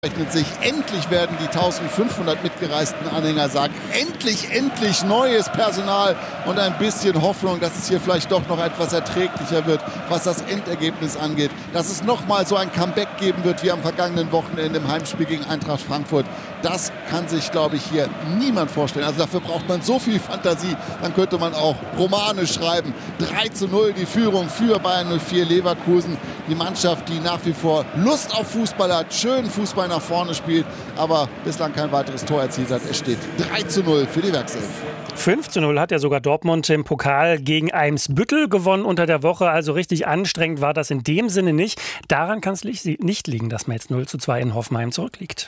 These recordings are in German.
Sich. Endlich werden die 1500 mitgereisten Anhänger sagen, endlich neues Personal und ein bisschen Hoffnung, dass es hier vielleicht doch noch etwas erträglicher wird, was das Endergebnis angeht. Dass es nochmal so ein Comeback geben wird wie am vergangenen Wochenende im Heimspiel gegen Eintracht Frankfurt. Das kann sich, glaube ich, hier niemand vorstellen. Also dafür braucht man so viel Fantasie, dann könnte man auch Romane schreiben. 3:0 die Führung für Bayern 04 Leverkusen. Die Mannschaft, die nach wie vor Lust auf Fußball hat, schönen Fußball nach vorne spielt, aber bislang kein weiteres Tor erzielt hat. Es steht 3:0 für die Werkself. 5:0 hat ja sogar Dortmund im Pokal gegen Eimsbüttel gewonnen unter der Woche. Also richtig anstrengend war das in dem Sinne nicht. Daran kann es nicht liegen, dass man jetzt 0:2 in Hoffenheim zurückliegt.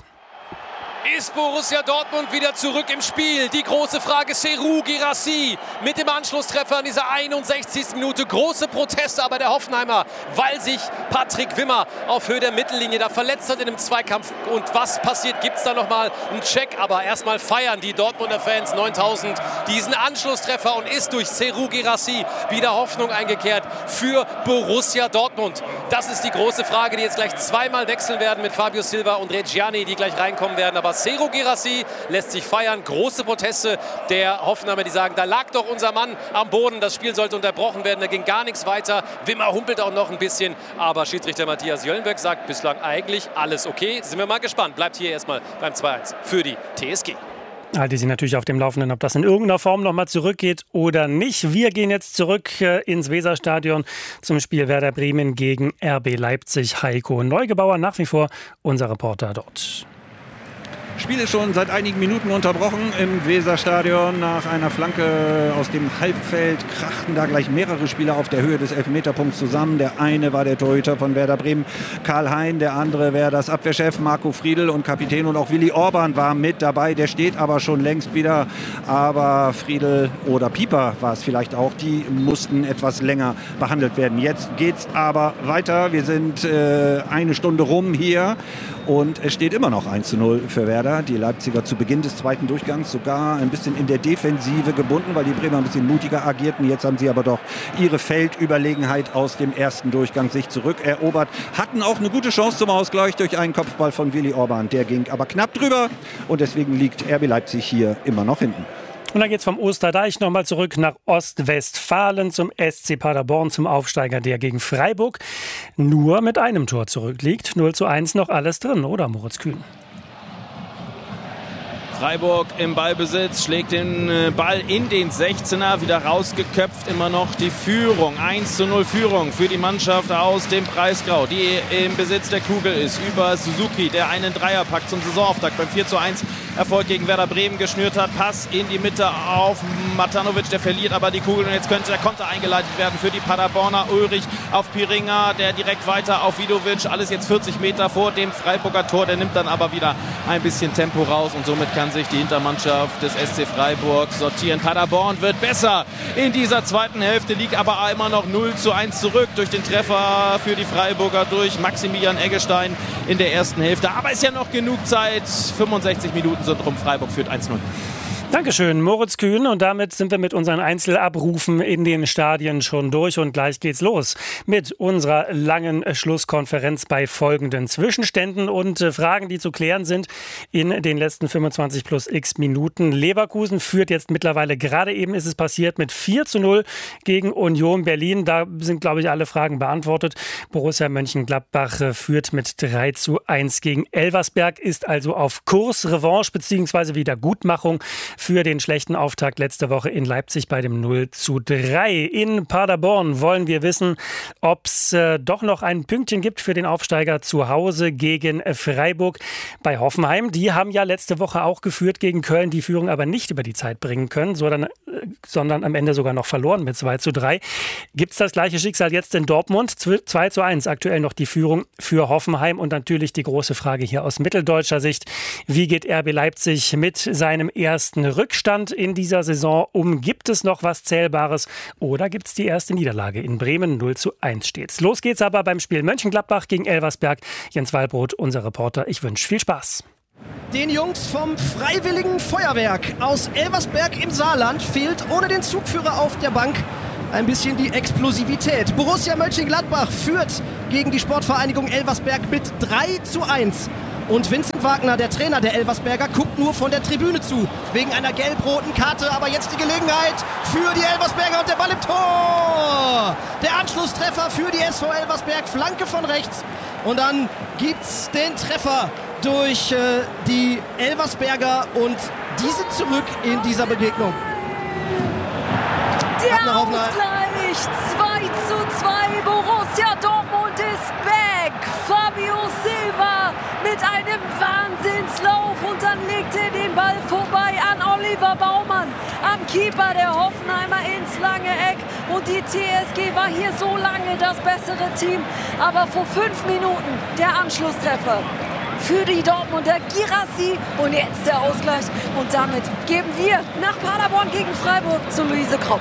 Ist Borussia Dortmund wieder zurück im Spiel? Die große Frage, Serhou Guirassy mit dem Anschlusstreffer in dieser 61. Minute. Große Proteste aber der Hoffenheimer, weil sich Patrick Wimmer auf Höhe der Mittellinie da verletzt hat in einem Zweikampf. Und was passiert? Gibt es da nochmal einen Check? Aber erstmal feiern die Dortmunder Fans 9000 diesen Anschlusstreffer und ist durch Serhou Guirassy wieder Hoffnung eingekehrt für Borussia Dortmund. Das ist die große Frage, die jetzt gleich zweimal wechseln werden mit Fabio Silva und Reggiani, die gleich reinkommen werden. Aber Serhou Guirassy lässt sich feiern. Große Proteste der Hoffenheimer, die sagen, da lag doch unser Mann am Boden. Das Spiel sollte unterbrochen werden. Da ging gar nichts weiter. Wimmer humpelt auch noch ein bisschen. Aber Schiedsrichter Matthias Jöllenberg sagt bislang eigentlich alles okay. Sind wir mal gespannt. Bleibt hier erstmal beim 2:1 für die TSG. Halte Sie natürlich auf dem Laufenden, ob das in irgendeiner Form nochmal zurückgeht oder nicht. Wir gehen jetzt zurück ins Weserstadion zum Spiel Werder Bremen gegen RB Leipzig. Heiko Neugebauer, nach wie vor unser Reporter dort. Spiel ist schon seit einigen Minuten unterbrochen im Weserstadion. Nach einer Flanke aus dem Halbfeld krachten da gleich mehrere Spieler auf der Höhe des Elfmeterpunkts zusammen. Der eine war der Torhüter von Werder Bremen, Karl Hein. Der andere wäre das Abwehrchef Marco Friedl und Kapitän. Und auch Willi Orban war mit dabei. Der steht aber schon längst wieder. Aber Friedl oder Pieper war es vielleicht auch. Die mussten etwas länger behandelt werden. Jetzt geht's aber weiter. Wir sind eine Stunde rum hier. Und es steht immer noch 1:0 für Werder. Die Leipziger zu Beginn des zweiten Durchgangs sogar ein bisschen in der Defensive gebunden, weil die Bremer ein bisschen mutiger agierten. Jetzt haben sie aber doch ihre Feldüberlegenheit aus dem ersten Durchgang sich zurückerobert. Hatten auch eine gute Chance zum Ausgleich durch einen Kopfball von Willi Orban. Der ging aber knapp drüber und deswegen liegt RB Leipzig hier immer noch hinten. Und dann geht es vom Osterdeich nochmal zurück nach Ostwestfalen zum SC Paderborn, zum Aufsteiger, der gegen Freiburg nur mit einem Tor zurückliegt. 0:1 noch alles drin, oder Moritz Kühn? Freiburg im Ballbesitz, schlägt den Ball in den 16er, wieder rausgeköpft, immer noch die Führung. 1:0 Führung für die Mannschaft aus dem Breisgau, die im Besitz der Kugel ist, über Suzuki, der einen Dreierpack zum Saisonauftakt beim 4:1 Erfolg gegen Werder Bremen geschnürt hat. Pass in die Mitte auf Matanovic, der verliert aber die Kugel und jetzt könnte der Konter eingeleitet werden für die Paderborner. Ulrich auf Piringer, der direkt weiter auf Vidovic, alles jetzt 40 Meter vor dem Freiburger Tor, der nimmt dann aber wieder ein bisschen Tempo raus und somit kann sich die Hintermannschaft des SC Freiburg sortieren. Paderborn wird besser in dieser zweiten Hälfte, liegt aber immer noch 0:1 zurück durch den Treffer für die Freiburger durch Maximilian Eggestein in der ersten Hälfte. Aber es ist ja noch genug Zeit, 65 Minuten sind rum, Freiburg führt 1:0. Dankeschön, Moritz Kühn. Und damit sind wir mit unseren Einzelabrufen in den Stadien schon durch. Und gleich geht's los mit unserer langen Schlusskonferenz bei folgenden Zwischenständen und Fragen, die zu klären sind in den letzten 25 plus x Minuten. Leverkusen führt jetzt mittlerweile, gerade eben ist es passiert, mit 4:0 gegen Union Berlin. Da sind, glaube ich, alle Fragen beantwortet. Borussia Mönchengladbach führt mit 3:1 gegen Elversberg, ist also auf Kurs Revanche bzw. Wiedergutmachung für den schlechten Auftakt letzte Woche in Leipzig bei dem 0:3. In Paderborn wollen wir wissen, ob es doch noch ein Pünktchen gibt für den Aufsteiger zu Hause gegen Freiburg. Bei Hoffenheim, die haben ja letzte Woche auch geführt gegen Köln, die Führung aber nicht über die Zeit bringen können, sondern am Ende sogar noch verloren mit 2:3. Gibt es das gleiche Schicksal jetzt in Dortmund? 2:1 aktuell noch die Führung für Hoffenheim und natürlich die große Frage hier aus mitteldeutscher Sicht. Wie geht RB Leipzig mit seinem ersten Rückstand in dieser Saison um? Gibt es noch was Zählbares oder gibt es die erste Niederlage in Bremen? 0:1 steht's. Los geht's aber beim Spiel Mönchengladbach gegen Elversberg. Jens Wallbrot, unser Reporter. Ich wünsche viel Spaß. Den Jungs vom Freiwilligen Feuerwerk aus Elversberg im Saarland fehlt ohne den Zugführer auf der Bank ein bisschen die Explosivität. Borussia Mönchengladbach führt gegen die Sportvereinigung Elversberg mit 3:1. Und Vincent Wagner, der Trainer der Elversberger, guckt nur von der Tribüne zu. Wegen einer gelb-roten Karte. Aber jetzt die Gelegenheit für die Elversberger und der Ball im Tor. Der Anschlusstreffer für die SV Elversberg. Flanke von rechts. Und dann gibt's den Treffer durch die Elversberger. Und die sind zurück in dieser Begegnung. Der Ausgleich 2:2. Borussia Dortmund ist back. Fabio Silva mit einem Wahnsinnslauf und dann legt er den Ball vorbei an Oliver Baumann, am Keeper der Hoffenheimer ins lange Eck. Und die TSG war hier so lange das bessere Team. Aber vor 5 Minuten der Anschlusstreffer für die Dortmunder Guirassy und jetzt der Ausgleich. Und damit geben wir nach Paderborn gegen Freiburg zu Luise Kropf.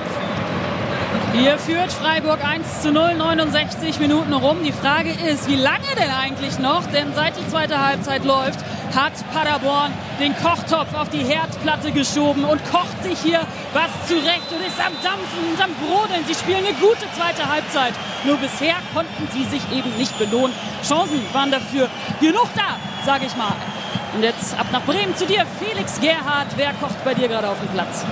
Hier führt Freiburg 1:0, 69 Minuten rum. Die Frage ist, wie lange denn eigentlich noch? Denn seit die zweite Halbzeit läuft, hat Paderborn den Kochtopf auf die Herdplatte geschoben und kocht sich hier was zurecht und ist am Dampfen und am Brodeln. Sie spielen eine gute zweite Halbzeit. Nur bisher konnten sie sich eben nicht belohnen. Chancen waren dafür genug da, sage ich mal. Und jetzt ab nach Bremen zu dir, Felix Gerhardt. Wer kocht bei dir gerade auf dem Platz?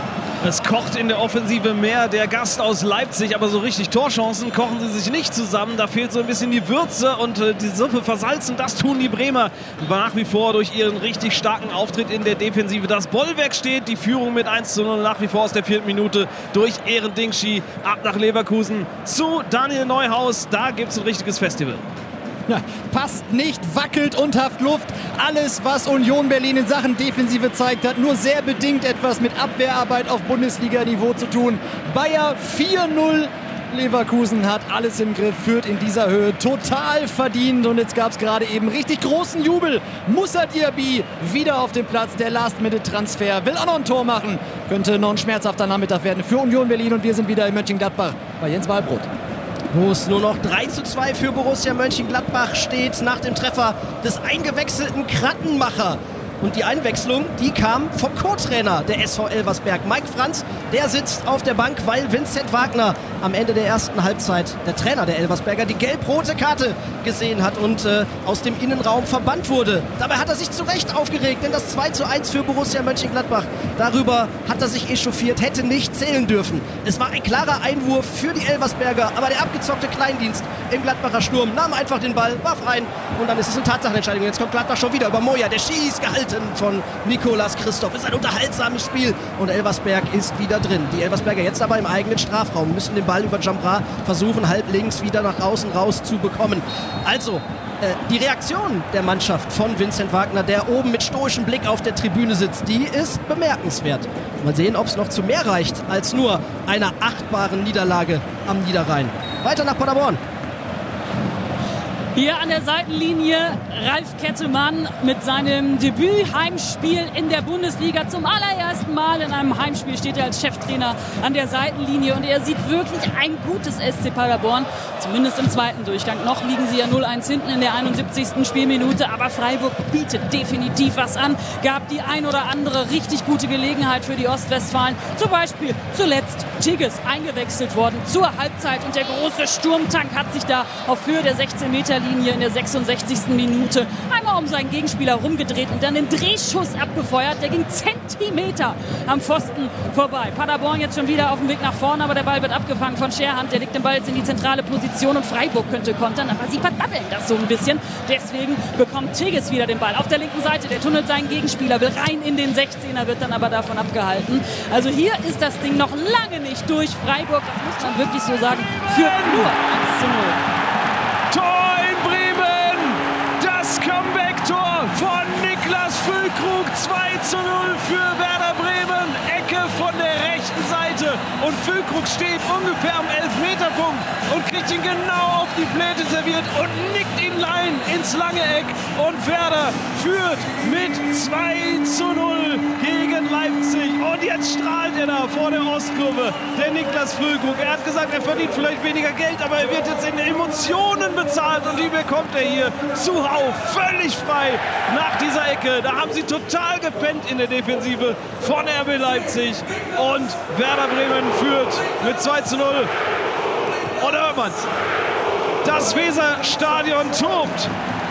Es kocht in der Offensive mehr der Gast aus Leipzig, aber so richtig Torchancen kochen sie sich nicht zusammen. Da fehlt so ein bisschen die Würze und die Suppe versalzen. Das tun die Bremer nach wie vor durch ihren richtig starken Auftritt in der Defensive. Das Bollwerk steht, die Führung mit 1:0 nach wie vor aus der 4. Minute durch Eren Dingschi. Ab nach Leverkusen zu Daniel Neuhaus. Da gibt es ein richtiges Festival. Ja, passt nicht, wackelt und haft Luft. Alles, was Union Berlin in Sachen Defensive zeigt, hat nur sehr bedingt etwas mit Abwehrarbeit auf Bundesliga-Niveau zu tun. Bayer 4:0. Leverkusen hat alles im Griff, führt in dieser Höhe total verdient. Und jetzt gab es gerade eben richtig großen Jubel. Moussa Diaby wieder auf dem Platz. Der Last-Minute-Transfer will auch noch ein Tor machen. Könnte noch ein schmerzhafter Nachmittag werden für Union Berlin. Und wir sind wieder in Mönchengladbach bei Jens Wahlbrot. Wo es nur noch 3:2 für Borussia Mönchengladbach steht nach dem Treffer des eingewechselten Krattenmacher. Und die Einwechslung, die kam vom Co-Trainer der SV Elversberg. Mike Franz, der sitzt auf der Bank, weil Vincent Wagner am Ende der ersten Halbzeit, der Trainer der Elversberger, die gelb-rote Karte gesehen hat und aus dem Innenraum verbannt wurde. Dabei hat er sich zu Recht aufgeregt, denn das 2:1 für Borussia Mönchengladbach, darüber hat er sich echauffiert, hätte nicht zählen dürfen. Es war ein klarer Einwurf für die Elversberger, aber der abgezockte Kleindienst im Gladbacher Sturm nahm einfach den Ball, warf ein und dann ist es eine Tatsachenentscheidung. Jetzt kommt Gladbach schon wieder über Moya, der schießt gehalten von Nicolas Christoph. Ist ein unterhaltsames Spiel und Elversberg ist wieder drin. Die Elversberger jetzt aber im eigenen Strafraum, müssen den Ball über Djambra versuchen, halb links wieder nach außen raus zu bekommen. Also, die Reaktion der Mannschaft von Vincent Wagner, der oben mit stoischem Blick auf der Tribüne sitzt, die ist bemerkenswert. Mal sehen, ob es noch zu mehr reicht als nur einer achtbaren Niederlage am Niederrhein. Weiter nach Paderborn. Hier an der Seitenlinie Ralf Kettemann mit seinem Debüt-Heimspiel in der Bundesliga. Zum allerersten Mal in einem Heimspiel steht er als Cheftrainer an der Seitenlinie und er sieht wirklich ein gutes SC Paderborn, zumindest im zweiten Durchgang. Noch liegen sie ja 0:1 hinten in der 71. Spielminute, aber Freiburg bietet definitiv was an. Gab die ein oder andere richtig gute Gelegenheit für die Ostwestfalen. Zum Beispiel zuletzt Tigges eingewechselt worden zur Halbzeit und der große Sturmtank hat sich da auf Höhe der 16-Meter-Linie in der 66. Minute einmal um seinen Gegenspieler rumgedreht und dann den Drehschuss abgefeuert. Der ging Zentimeter am Pfosten vorbei. Paderborn jetzt schon wieder auf dem Weg nach vorne, aber der Ball wird abgefangen von Scherhand. Der legt den Ball jetzt in die zentrale Position und Freiburg könnte kontern, aber sie verdappeln das so ein bisschen. Deswegen bekommt Tigges wieder den Ball auf der linken Seite. Der tunnelt seinen Gegenspieler, will rein in den 16er, wird dann aber davon abgehalten. Also hier ist das Ding noch lange nicht durch. Freiburg, das muss man wirklich so sagen, führt nur 1:0. Tor in Bremen! Das Comeback-Tor von Niklas Füllkrug. 2:0 für Werder Bremen. Ecke von der rechten Seite. Und Füllkrug steht ungefähr am Elfmeterpunkt und kriegt ihn genau auf die Pläte serviert und nickt ihn rein ins lange Eck. Und Werder führt mit 2:0 gegen Leipzig. Und jetzt strahlt er da vor der Ostkurve, der Niklas Füllkrug. Er hat gesagt, er verdient vielleicht weniger Geld, aber er wird jetzt in Emotionen bezahlt. Und die bekommt er hier zuhauf, völlig frei nach dieser Ecke. Da haben sie total gepennt in der Defensive von RB Leipzig. Und Werder Bremen führt mit 2:0. Und hört man's. Das Weserstadion tobt.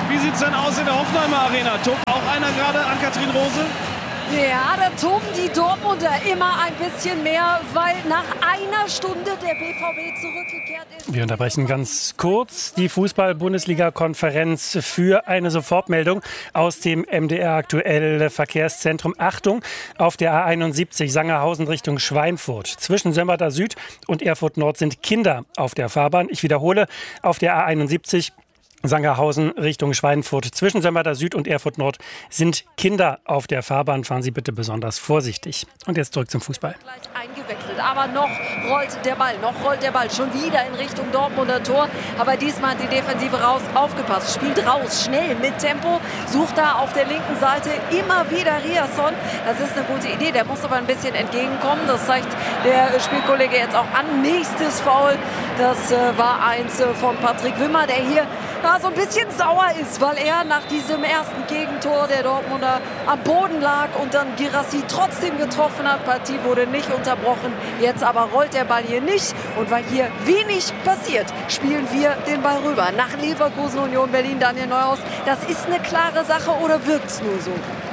Wie sieht es denn aus in der Hoffenheimer Arena? Tobt auch einer gerade an Kathrin Rose? Ja, da toben die Dortmunder immer ein bisschen mehr, weil nach einer Stunde der BVB zurückgekehrt ist. Wir unterbrechen ganz kurz die Fußball-Bundesliga-Konferenz für eine Sofortmeldung aus dem MDR aktuell Verkehrszentrum. Achtung, auf der A71 Sangerhausen Richtung Schweinfurt. Zwischen Sömmerda Süd und Erfurt Nord sind Kinder auf der Fahrbahn. Ich wiederhole, auf der A71 Sangerhausen Richtung Schweinfurt. Zwischen Sömmerda Süd und Erfurt Nord sind Kinder auf der Fahrbahn. Fahren Sie bitte besonders vorsichtig. Und jetzt zurück zum Fußball. Gleich eingewechselt, aber noch rollt der Ball. Schon wieder in Richtung Dortmunder Tor. Aber diesmal hat die Defensive aufgepasst. Spielt raus, schnell, mit Tempo. Sucht da auf der linken Seite immer wieder Riasson. Das ist eine gute Idee. Der muss aber ein bisschen entgegenkommen. Das zeigt der Spielkollege jetzt auch an. Nächstes Foul. Das war eins von Patrick Wimmer, der hier so ein bisschen sauer ist, weil er nach diesem ersten Gegentor der Dortmunder am Boden lag und dann Guirassy trotzdem getroffen hat. Partie wurde nicht unterbrochen. Jetzt aber rollt der Ball hier nicht. Und weil hier wenig passiert, spielen wir den Ball rüber. Nach Leverkusen, Union Berlin, Daniel Neuhaus. Das ist eine klare Sache oder wirkt es nur so?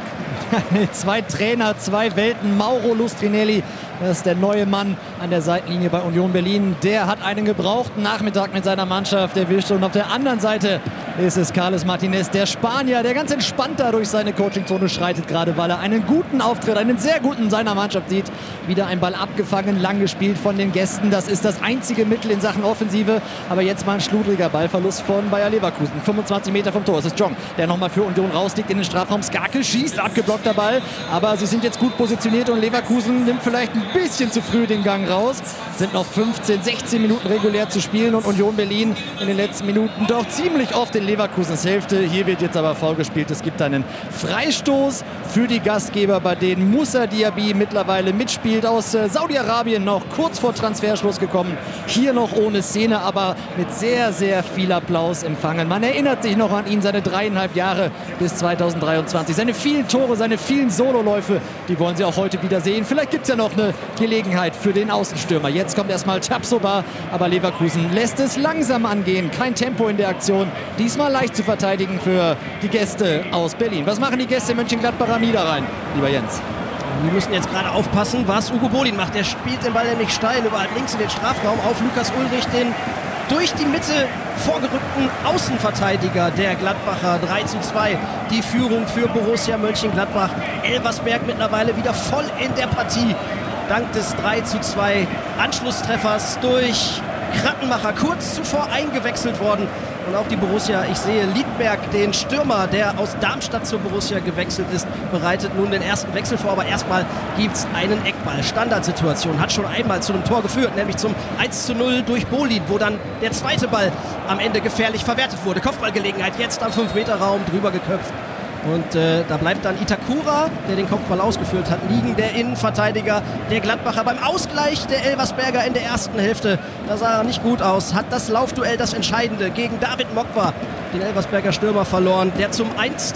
Zwei Trainer, zwei Welten. Mauro Lustrinelli, das ist der neue Mann an der Seitenlinie bei Union Berlin. Der hat einen gebrauchten Nachmittag mit seiner Mannschaft erwischt. Und auf der anderen Seite ist es Carles Martinez, der Spanier, der ganz entspannt da durch seine Coachingzone schreitet, gerade weil er einen guten Auftritt, einen sehr guten seiner Mannschaft sieht. Wieder ein Ball abgefangen, lang gespielt von den Gästen. Das ist das einzige Mittel in Sachen Offensive. Aber jetzt mal ein schludriger Ballverlust von Bayer Leverkusen. 25 Meter vom Tor. Es ist Jong, der nochmal für Union rausliegt in den Strafraum. Skarke schießt, abgeblockter Ball. Aber sie sind jetzt gut positioniert und Leverkusen nimmt vielleicht ein bisschen zu früh den Gang raus. Es sind noch 15, 16 Minuten regulär zu spielen und Union Berlin in den letzten Minuten doch ziemlich oft in Leverkusens Hälfte. Hier wird jetzt aber faul gespielt. Es gibt einen Freistoß für die Gastgeber, bei denen Moussa Diaby mittlerweile mitspielt. Aus Saudi-Arabien noch kurz vor Transferschluss gekommen. Hier noch ohne Szene, aber mit sehr, sehr viel Applaus empfangen. Man erinnert sich noch an ihn, seine 3,5 Jahre bis 2023. Seine vielen Tore, seine vielen Sololäufe, die wollen sie auch heute wieder sehen. Vielleicht gibt es ja noch eine Gelegenheit für den Außenstürmer. Jetzt kommt erstmal Tapsoba, aber Leverkusen lässt es langsam angehen. Kein Tempo in der Aktion. Diesmal leicht zu verteidigen für die Gäste aus Berlin. Was machen die Gäste Mönchengladbacher da rein, lieber Jens? Wir müssen jetzt gerade aufpassen, was Ugo Bolin macht. Der spielt den Ball nämlich steil über links in den Strafraum auf Lukas Ullrich, den durch die Mitte vorgerückten Außenverteidiger der Gladbacher. 3:2 die Führung für Borussia Mönchengladbach. Elversberg mittlerweile wieder voll in der Partie. Dank des 3:2 Anschlusstreffers durch Krattenmacher, kurz zuvor eingewechselt worden. Und auch die Borussia, ich sehe Liedberg, den Stürmer, der aus Darmstadt zur Borussia gewechselt ist, bereitet nun den ersten Wechsel vor. Aber erstmal gibt es einen Eckball. Standardsituation, hat schon einmal zu einem Tor geführt, nämlich zum 1:0 durch Bolin, wo dann der zweite Ball am Ende gefährlich verwertet wurde. Kopfballgelegenheit, jetzt am 5-Meter-Raum drüber geköpft. Und da bleibt dann Itakura, der den Kopfball ausgeführt hat, liegen. Der Innenverteidiger der Gladbacher beim Ausgleich der Elversberger in der ersten Hälfte. Da sah er nicht gut aus. Hat das Laufduell, das Entscheidende, gegen David Mokwa, den Elversberger Stürmer, verloren, der zum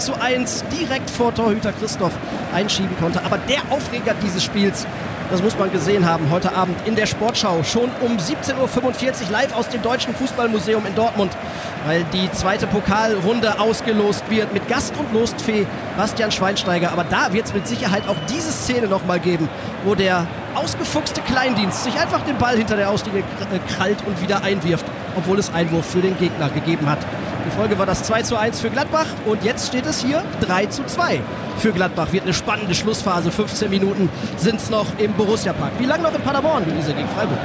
1:1 direkt vor Torhüter Christoph einschieben konnte. Aber der Aufreger dieses Spiels, das muss man gesehen haben, heute Abend in der Sportschau, schon um 17:45 Uhr live aus dem Deutschen Fußballmuseum in Dortmund, weil die zweite Pokalrunde ausgelost wird mit Gast- und Lostfee Bastian Schweinsteiger. Aber da wird es mit Sicherheit auch diese Szene nochmal geben, wo der ausgefuchste Kleindienst sich einfach den Ball hinter der Auslinie krallt und wieder einwirft, obwohl es Einwurf für den Gegner gegeben hat. Die Folge war das 2:1 für Gladbach und jetzt steht es hier 3:2 für Gladbach. Wird eine spannende Schlussphase. 15 Minuten sind es noch im Borussia-Park. Wie lange noch in Paderborn, Luise, gegen Freiburg?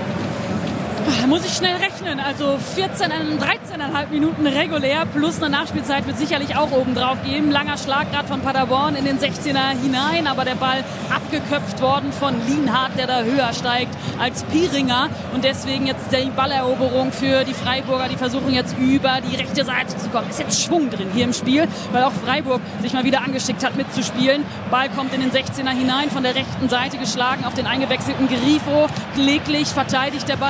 Da muss ich schnell rechnen. Also 13,5 Minuten regulär plus eine Nachspielzeit wird sicherlich auch oben drauf geben. Langer Schlag gerade von Paderborn in den 16er hinein, aber der Ball abgeköpft worden von Lienhardt, der da höher steigt als Pieringer. Und deswegen jetzt die Balleroberung für die Freiburger. Die versuchen jetzt über die rechte Seite zu kommen. Ist jetzt Schwung drin hier im Spiel, weil auch Freiburg sich mal wieder angeschickt hat mitzuspielen. Ball kommt in den 16er hinein, von der rechten Seite geschlagen auf den eingewechselten Grifo. Kläglich verteidigt der Ball erstmal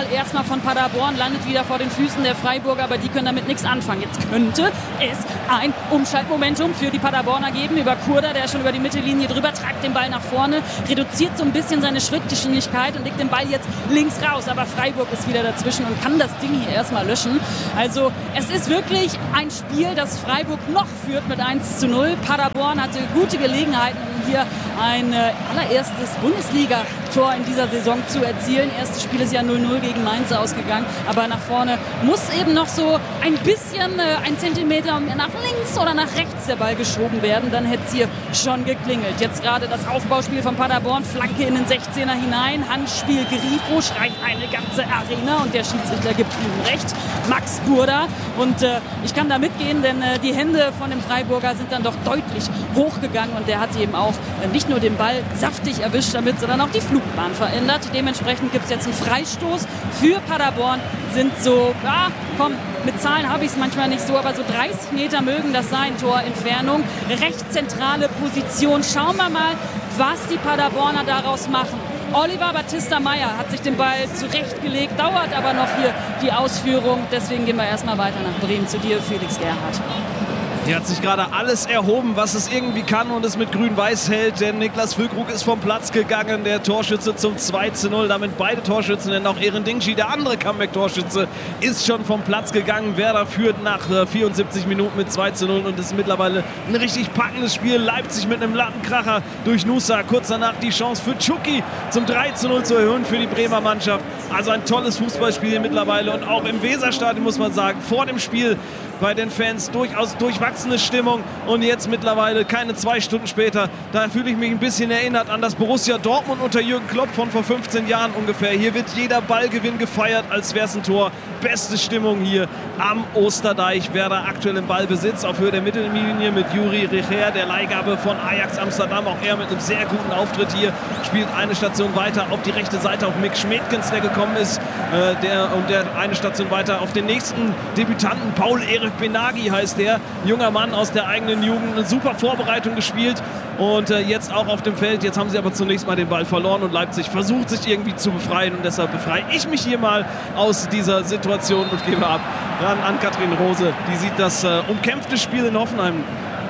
von Paderborn landet wieder vor den Füßen der Freiburger, aber die können damit nichts anfangen. Jetzt könnte es ein Umschaltmomentum für die Paderborner geben über Kurda, der schon über die Mittellinie drüber tragt den Ball nach vorne, reduziert so ein bisschen seine Schrittgeschwindigkeit und legt den Ball jetzt links raus, aber Freiburg ist wieder dazwischen und kann das Ding hier erstmal löschen. Also es ist wirklich ein Spiel, das Freiburg noch führt mit 1:0. Paderborn hatte gute Gelegenheiten, um hier ein allererstes Bundesliga-Tor in dieser Saison zu erzielen. Erstes Spiel ist ja 0:0 gegen Mainz ausgegangen, aber nach vorne muss eben noch so ein bisschen, ein Zentimeter nach links oder nach rechts der Ball geschoben werden, dann hätte es hier schon geklingelt. Jetzt gerade das Aufbauspiel von Paderborn, Flanke in den 16er hinein, Handspiel Grifo, schreit eine ganze Arena und der Schiedsrichter gibt ihm recht, Max Burda, und ich kann da mitgehen, denn die Hände von dem Freiburger sind dann doch deutlich hochgegangen und der hat eben auch nicht nur den Ball saftig erwischt damit, sondern auch die Flugbahn verändert. Dementsprechend gibt es jetzt einen Freistoß für Paderborn, sind so, ja komm, mit Zahlen habe ich es manchmal nicht so, aber so 30 Meter mögen das sein, Torentfernung, recht zentrale Position. Schauen wir mal, was die Paderborner daraus machen. Oliver Battista Meyer hat sich den Ball zurechtgelegt, dauert aber noch hier die Ausführung. Deswegen gehen wir erstmal weiter nach Bremen zu dir, Felix Gerhardt. Hier hat sich gerade alles erhoben, was es irgendwie kann und es mit Grün-Weiß hält. Denn Niklas Füllkrug ist vom Platz gegangen, der Torschütze zum 2:0. Damit beide Torschützen, denn auch Eren Dingshi, der andere Comeback-Torschütze, ist schon vom Platz gegangen. Werder führt nach 74 Minuten mit 2:0 und es ist mittlerweile ein richtig packendes Spiel. Leipzig mit einem Lattenkracher durch Nusa. Kurz danach die Chance für Tschuki zum 3:0 zu erhöhen für die Bremer Mannschaft. Also ein tolles Fußballspiel mittlerweile und auch im Weserstadion muss man sagen, vor dem Spiel bei den Fans durchaus durchwachsene Stimmung und jetzt mittlerweile keine 2 Stunden später, da fühle ich mich ein bisschen erinnert an das Borussia Dortmund unter Jürgen Klopp von vor 15 Jahren ungefähr. Hier wird jeder Ballgewinn gefeiert, als wäre es ein Tor. Beste Stimmung hier am Osterdeich. Werder aktuell im Ballbesitz auf Höhe der Mittellinie mit Juri Recher, der Leihgabe von Ajax Amsterdam. Auch er mit einem sehr guten Auftritt hier, spielt eine Station weiter auf die rechte Seite auf Mick Schmedkens, der gekommen ist, der eine Station weiter auf den nächsten Debütanten, Paul-Erik Benagi heißt der, junger Mann aus der eigenen Jugend, eine super Vorbereitung gespielt und jetzt auch auf dem Feld. Jetzt haben sie aber zunächst mal den Ball verloren und Leipzig versucht sich irgendwie zu befreien und deshalb befreie ich mich hier mal aus dieser Situation und gebe ab ran an Katrin Rose. Die sieht das umkämpfte Spiel in Hoffenheim.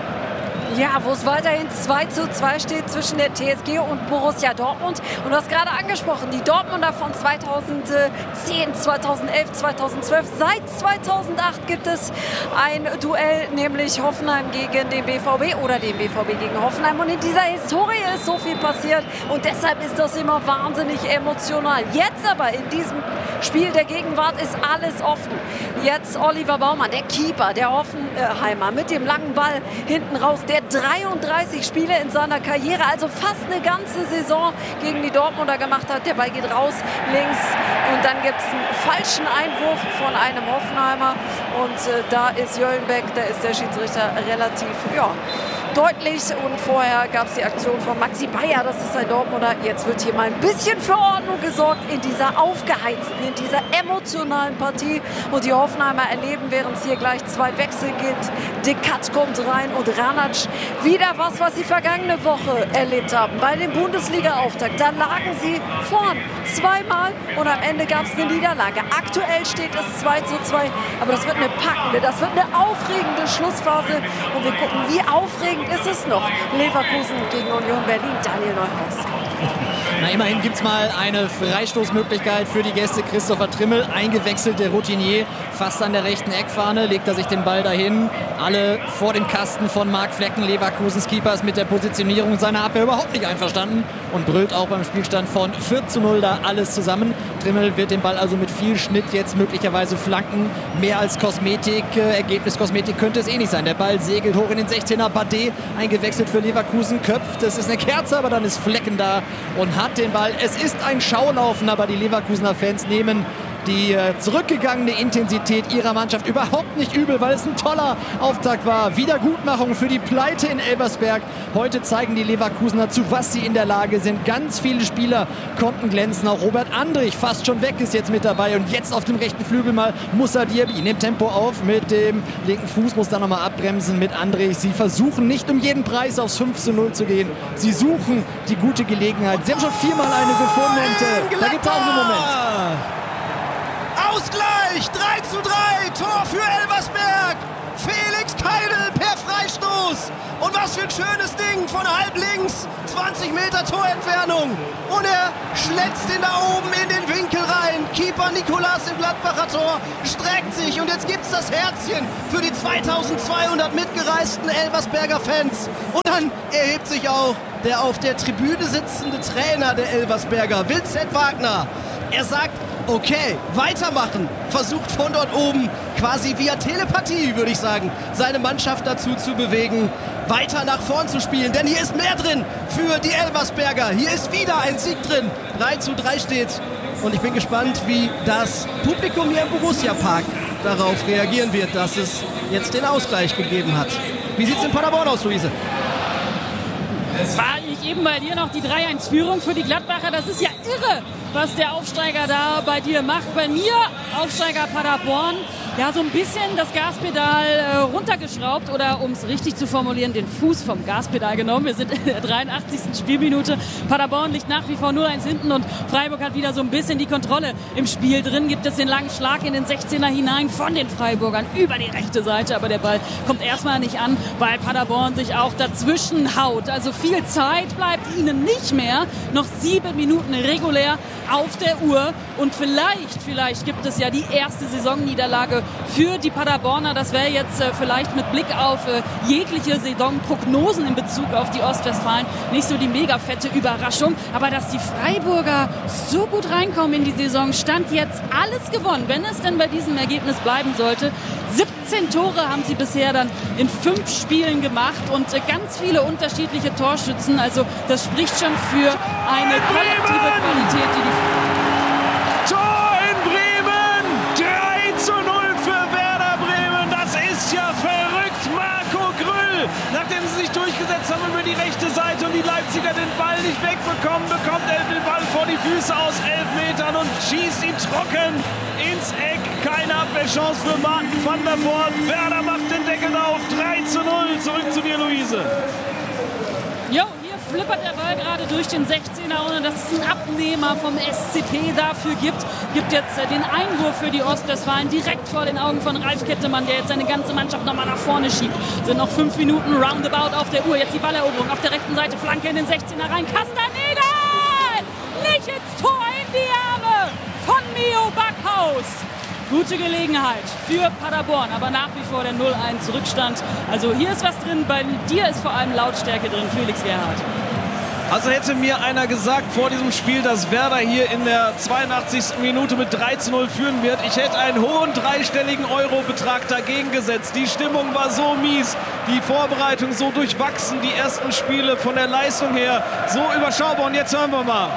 Ja, wo es weiterhin 2:2 steht zwischen der TSG und Borussia Dortmund. Und du hast gerade angesprochen, die Dortmunder von 2010, 2011, 2012. Seit 2008 gibt es ein Duell, nämlich Hoffenheim gegen den BVB oder den BVB gegen Hoffenheim. Und in dieser Historie ist so viel passiert und deshalb ist das immer wahnsinnig emotional. Jetzt aber in diesem Spiel der Gegenwart ist alles offen. Jetzt Oliver Baumann, der Keeper, der Hoffenheimer mit dem langen Ball hinten raus, der 33 Spiele in seiner Karriere, also fast eine ganze Saison gegen die Dortmunder gemacht hat. Der Ball geht raus, links und dann gibt es einen falschen Einwurf von einem Hoffenheimer und da ist Jöllenbeck, da ist der Schiedsrichter relativ, ja, deutlich und vorher gab es die Aktion von Maxi Bayer, das ist ein Dortmunder. Jetzt wird hier mal ein bisschen für Ordnung gesorgt in dieser aufgeheizten, in dieser emotionalen Partie und die Hoffenheimer erleben, während es hier gleich 2 Wechsel gibt. Dekat kommt rein und Ranac wieder was sie vergangene Woche erlebt haben bei dem Bundesliga-Auftakt. Da lagen sie vorn zweimal und am Ende gab es eine Niederlage. Aktuell steht es 2:2, aber das wird eine packende, das wird eine aufregende Schlussphase und wir gucken, wie aufregend ist es noch. Leverkusen gegen Union Berlin, Daniel Neuhaus. Na, immerhin gibt es mal eine Freistoßmöglichkeit für die Gäste. Christopher Trimmel, eingewechselt, der Routinier, fast an der rechten Eckfahne, legt er sich den Ball dahin. Alle vor dem Kasten von Marc Flecken, Leverkusens Keepers, mit der Positionierung seiner Abwehr überhaupt nicht einverstanden und brüllt auch beim Spielstand von 4:0 da alles zusammen. Trimmel wird den Ball also mit viel Schnitt jetzt möglicherweise flanken. Mehr als Kosmetik, Ergebniskosmetik könnte es eh nicht sein. Der Ball segelt hoch in den 16er. Badé, eingewechselt für Leverkusen, köpft. Das ist eine Kerze, aber dann ist Flecken da und hat den Ball. Es ist ein Schaulaufen, aber die Leverkusener Fans nehmen die zurückgegangene Intensität ihrer Mannschaft überhaupt nicht übel, weil es ein toller Auftakt war. Wiedergutmachung für die Pleite in Elversberg. Heute zeigen die Leverkusener zu was sie in der Lage sind. Ganz viele Spieler konnten glänzen. Auch Robert Andrich, fast schon weg, ist jetzt mit dabei. Und jetzt auf dem rechten Flügel mal Moussa Diaby. Nimmt Tempo auf mit dem linken Fuß, muss dann nochmal abbremsen mit Andrich. Sie versuchen nicht um jeden Preis aufs 5:0 zu gehen. Sie suchen die gute Gelegenheit. Sie haben schon 4-mal eine gefunden und da gibt es auch einen Moment. Ausgleich, 3:3, Tor für Elversberg. Felix Keidel per Freistoß. Und was für ein schönes Ding von halb links. 20 Meter Torentfernung. Und er schlätzt ihn da oben in den Winkel rein. Keeper Nikolas im Gladbacher Tor streckt sich. Und jetzt gibt's das Herzchen für die 2200 mitgereisten Elversberger Fans. Und dann erhebt sich auch der auf der Tribüne sitzende Trainer der Elversberger, Vincent Wagner. Er sagt, okay, weitermachen. Versucht von dort oben, quasi via Telepathie, würde ich sagen, seine Mannschaft dazu zu bewegen, weiter nach vorn zu spielen. Denn hier ist mehr drin für die Elversberger. Hier ist wieder ein Sieg drin. 3:3 steht's. Und ich bin gespannt, wie das Publikum hier im Borussia-Park darauf reagieren wird, dass es jetzt den Ausgleich gegeben hat. Wie sieht's in Paderborn aus, Luise? War ich eben bei dir noch die 3-1-Führung für die Gladbacher? Das ist ja irre, was der Aufsteiger da bei dir macht. Bei mir, Aufsteiger Paderborn, ja, so ein bisschen das Gaspedal runtergeschraubt oder, um es richtig zu formulieren, den Fuß vom Gaspedal genommen. Wir sind in der 83. Spielminute. Paderborn liegt nach wie vor 0-1 hinten und Freiburg hat wieder so ein bisschen die Kontrolle im Spiel drin. Gibt es den langen Schlag in den 16er hinein von den Freiburgern über die rechte Seite, aber der Ball kommt erstmal nicht an, weil Paderborn sich auch dazwischen haut. Also viel Zeit bleibt ihnen nicht mehr. Noch 7 Minuten regulär auf der Uhr und vielleicht gibt es ja die erste Saisonniederlage für die Paderborner. Das wäre jetzt vielleicht mit Blick auf jegliche Saisonprognosen in Bezug auf die Ostwestfalen nicht so die mega fette Überraschung. Aber dass die Freiburger so gut reinkommen in die Saison, stand jetzt alles gewonnen, wenn es denn bei diesem Ergebnis bleiben sollte. 17 Tore haben sie bisher dann in 5 Spielen gemacht und ganz viele unterschiedliche Torschützen. Also das spricht schon für eine kollektive Qualität, die Tor in Bremen! 3:0 für Werder Bremen. Das ist ja verrückt. Marco Grüll, nachdem sie sich durchgesetzt haben über die rechte Seite und die Leipziger den Ball nicht wegbekommen, bekommt er den Ball vor die Füße aus 11 Metern und schießt ihn trocken ins Eck. Keine Abwehrchance für Martin van der Voort. Werder macht den Deckel auf. 3:0. Zurück zu dir, Luise. Jo, hier flippert der Ball gerade durch den 16er, ohne dass es einen Abnehmer vom SCP dafür gibt. Gibt jetzt den Einwurf für die Ostwestfalen direkt vor den Augen von Ralf Kettemann, der jetzt seine ganze Mannschaft nochmal nach vorne schiebt. Sind noch 5 Minuten roundabout auf der Uhr. Jetzt die Balleroberung auf der rechten Seite. Flanke in den 16er rein. Castaneda! Nicht ins Tor, in die Arme von Mio Backhaus. Gute Gelegenheit für Paderborn, aber nach wie vor der 0-1 Rückstand. Also hier ist was drin, bei dir ist vor allem Lautstärke drin, Felix Gerhardt. Also hätte mir einer gesagt vor diesem Spiel, dass Werder hier in der 82. Minute mit 3:0 führen wird, ich hätte einen hohen dreistelligen Eurobetrag dagegen gesetzt. Die Stimmung war so mies, die Vorbereitung so durchwachsen, die ersten Spiele von der Leistung her so überschaubar. Und jetzt hören wir mal.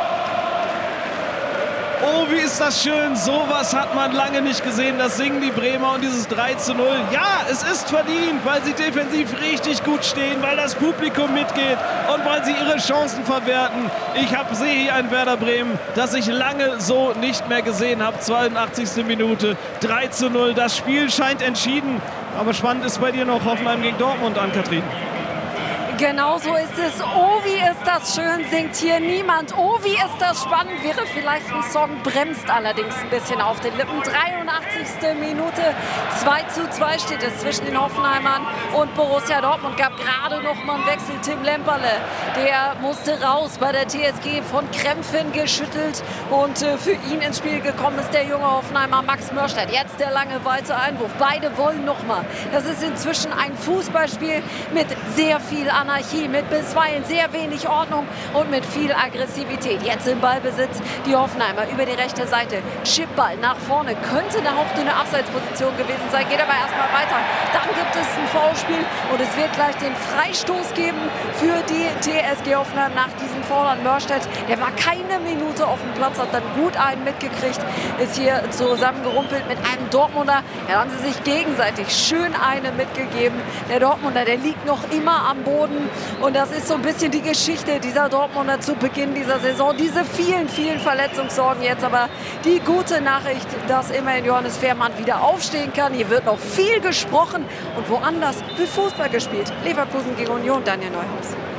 Oh, wie ist das schön. Sowas hat man lange nicht gesehen. Das singen die Bremer und dieses 3:0. Ja, es ist verdient, weil sie defensiv richtig gut stehen, weil das Publikum mitgeht und weil sie ihre Chancen verwerten. Ich sehe hier ein Werder Bremen, das ich lange so nicht mehr gesehen habe. 82. Minute, 3:0. Das Spiel scheint entschieden. Aber spannend ist bei dir noch Hoffenheim gegen Dortmund, Ann-Kathrin. Genau so ist es. Oh, wie ist das schön, singt hier niemand. Oh, wie ist das spannend, wäre vielleicht ein Song, bremst allerdings ein bisschen auf den Lippen. 83. Minute, 2:2 steht es zwischen den Hoffenheimern und Borussia Dortmund. Gab gerade noch mal einen Wechsel. Tim Lemperle, der musste raus bei der TSG, von Krämpfen geschüttelt. Und für ihn ins Spiel gekommen ist der junge Hoffenheimer Max Mörstedt. Jetzt der lange, weite Einwurf. Beide wollen noch mal. Das ist inzwischen ein Fußballspiel mit sehr viel Anarchie, mit bisweilen sehr wenig Ordnung und mit viel Aggressivität. Jetzt im Ballbesitz die Hoffenheimer über die rechte Seite. Chipball nach vorne, könnte eine hauchdünne Abseitsposition gewesen sein, geht aber erstmal weiter. Dann gibt es ein Foulspiel und es wird gleich den Freistoß geben für die TSG Hoffenheim nach diesem Foul an Mörstedt. Der war keine Minute auf dem Platz, hat dann gut einen mitgekriegt, ist hier zusammengerumpelt mit einem Dortmunder. Ja, haben sie sich gegenseitig schön eine mitgegeben. Der Dortmunder, der liegt noch immer am Boden. Und das ist so ein bisschen die Geschichte dieser Dortmunder zu Beginn dieser Saison. Diese vielen, vielen Verletzungssorgen jetzt. Aber die gute Nachricht, dass immerhin Johannes Fehrmann wieder aufstehen kann. Hier wird noch viel gesprochen und woanders wird Fußball gespielt. Leverkusen gegen Union, Daniel Neuhaus.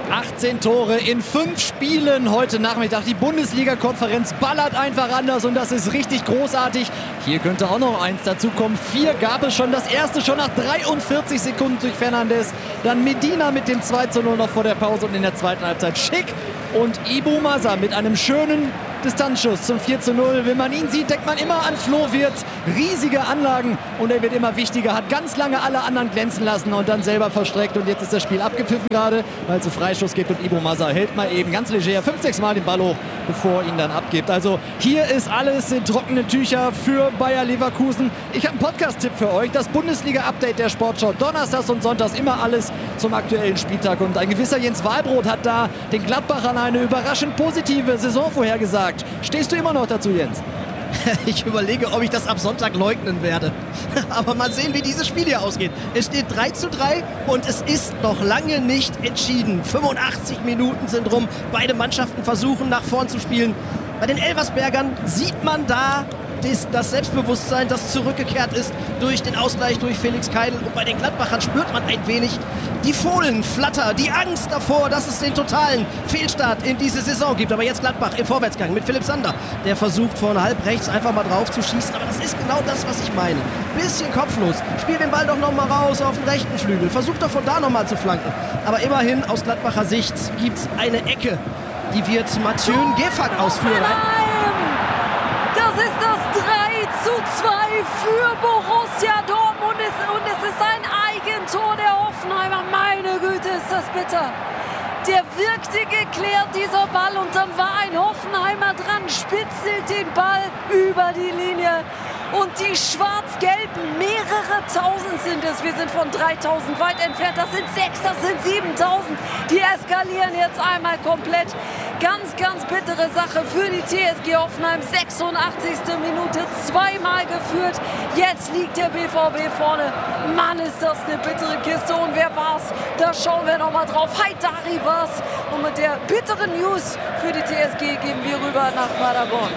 18 Tore in 5 Spielen heute Nachmittag. Die Bundesliga-Konferenz ballert einfach anders und das ist richtig großartig. Hier könnte auch noch eins dazukommen. 4 gab es schon. Das erste schon nach 43 Sekunden durch Fernandes. Dann Medina mit dem 2:0 noch vor der Pause und in der zweiten Halbzeit Schick und Ibu Masa mit einem schönen Distanzschuss zum 4:0. Wenn man ihn sieht, denkt man immer an Flo Wirtz. Riesige Anlagen und er wird immer wichtiger. Hat ganz lange alle anderen glänzen lassen und dann selber verstreckt. Und jetzt ist das Spiel abgepfiffen gerade, weil es einen Freischuss gibt und Ibu Masa hält mal eben ganz leger 5-6 Mal den Ball hoch, bevor er ihn dann abgibt. Also hier ist alles in trockenen Tücher für Bayer Leverkusen. Ich habe einen Podcast-Tipp für euch. Das Bundesliga-Update der Sportschau. Donnerstags und Sonntags immer alles zum aktuellen Spieltag. Und ein gewisser Jens Wahlbrot hat da den Gladbachern eine überraschend positive Saison vorhergesagt. Stehst du immer noch dazu, Jens? Ich überlege, ob ich das ab Sonntag leugnen werde. Aber mal sehen, wie dieses Spiel hier ausgeht. Es steht 3:3 und es ist noch lange nicht entschieden. 85 Minuten sind rum. Beide Mannschaften versuchen, nach vorn zu spielen. Bei den Elversbergern sieht man da das Selbstbewusstsein, das zurückgekehrt ist durch den Ausgleich durch Felix Keidl. Und bei den Gladbachern spürt man ein wenig die Fohlenflatter, die Angst davor, dass es den totalen Fehlstart in diese Saison gibt. Aber jetzt Gladbach im Vorwärtsgang mit Philipp Sander. Der versucht von halb rechts einfach mal drauf zu schießen. Aber das ist genau das, was ich meine. Bisschen kopflos. Spiel den Ball doch noch mal raus auf den rechten Flügel. Versucht doch von da noch mal zu flanken. Aber immerhin aus Gladbacher Sicht gibt es eine Ecke. Die wird Mathieu Gefag ausführen. Das ist das 3:2 für Borussia Dortmund und es ist ein Eigentor der Hoffenheimer. Meine Güte, ist das bitter. Der wirkte geklärt, dieser Ball, und dann war ein Hoffenheimer dran, spitzelt den Ball über die Linie. Und die Schwarz-Gelben, mehrere Tausend sind es. Wir sind von 3.000 weit entfernt. Das sind 6, das sind 7.000. Die eskalieren jetzt einmal komplett. Ganz, ganz bittere Sache für die TSG Hoffenheim. 86. Minute, zweimal geführt. Jetzt liegt der BVB vorne. Mann, ist das eine bittere Kiste. Und wer war's? Da schauen wir nochmal drauf. Haidari war's. Und mit der bitteren News für die TSG gehen wir rüber nach Paderborn.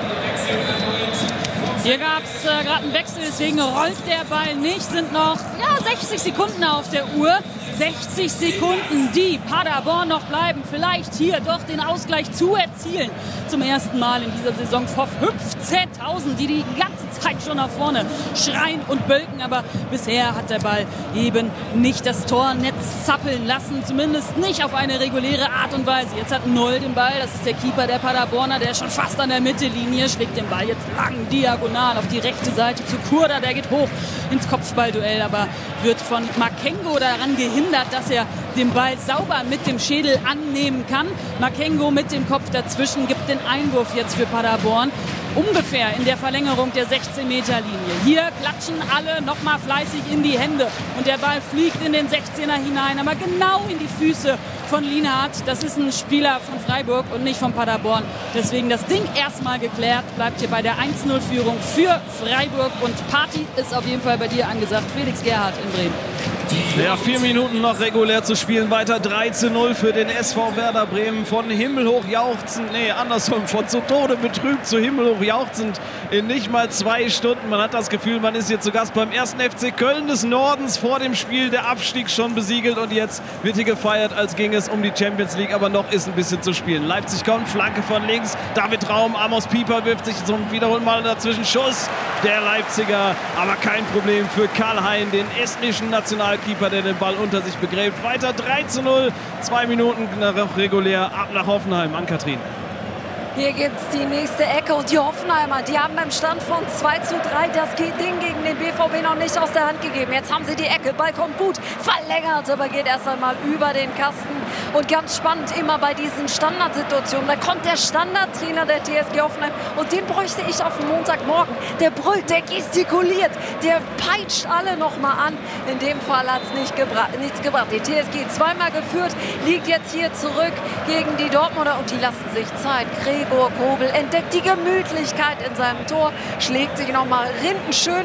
Hier gab es gerade einen Wechsel, deswegen rollt der Ball nicht. Sind noch 60 Sekunden auf der Uhr. 60 Sekunden, die Paderborn noch bleiben. Vielleicht hier doch den Ausgleich zu erzielen. Zum ersten Mal in dieser Saison vor 15.000, die ganze Zeit schon nach vorne schreien und bölken. Aber bisher hat der Ball eben nicht das Tornetz zappeln lassen. Zumindest nicht auf eine reguläre Art und Weise. Jetzt hat Noll den Ball. Das ist der Keeper der Paderborner. Der ist schon fast an der Mittellinie. Schlägt den Ball jetzt lang diagonal auf die rechte Seite zu Kurda. Der geht hoch ins Kopfballduell. Aber wird von Makengo daran gehindert, dass er den Ball sauber mit dem Schädel annehmen kann. Makengo mit dem Kopf dazwischen gibt den Einwurf jetzt für Paderborn. Ungefähr in der Verlängerung der 16-Meter-Linie. Hier klatschen alle nochmal fleißig in die Hände. Und der Ball fliegt in den 16er hinein, aber genau in die Füße von Lienhardt. Das ist ein Spieler von Freiburg und nicht von Paderborn. Deswegen das Ding erstmal geklärt. Bleibt hier bei der 1:0-Führung für Freiburg. Und Party ist auf jeden Fall bei dir angesagt. Felix Gerhardt in Bremen. Ja, 4 Minuten noch regulär zu spielen. Weiter 3:0 für den SV Werder Bremen. Von himmelhoch jauchzend, von zu Tode betrübt zu himmelhoch jauchzend in nicht mal 2 Stunden. Man hat das Gefühl, man ist hier zu Gast beim 1. FC Köln des Nordens. Vor dem Spiel der Abstieg schon besiegelt und jetzt wird hier gefeiert, als ging es um die Champions League. Aber noch ist ein bisschen zu spielen. Leipzig kommt, Flanke von links. David Raum, Amos Pieper wirft sich zum Wiederholen mal dazwischen. Schuss der Leipziger, aber kein Problem für Karl-Hein, den estnischen Nationalkeeper, der den Ball unter sich begräbt. Weiter 3:0, 2 Minuten regulär ab nach Hoffenheim. Ann-Kathrin. Hier gibt es die nächste Ecke und die Hoffenheimer, die haben beim Stand von 2:3 das Ding gegen den BVB noch nicht aus der Hand gegeben. Jetzt haben sie die Ecke, Ball kommt gut, verlängert, aber geht erst einmal über den Kasten. Und ganz spannend, immer bei diesen Standardsituationen, da kommt der Standardtrainer der TSG Hoffenheim und den bräuchte ich auf den Montagmorgen. Der brüllt, der gestikuliert, der peitscht alle nochmal an. In dem Fall hat es nichts gebracht. Die TSG zweimal geführt, liegt jetzt hier zurück gegen die Dortmunder und die lassen sich Zeit. Gregor Kobel entdeckt die Gemütlichkeit in seinem Tor, schlägt sich nochmal rindenschön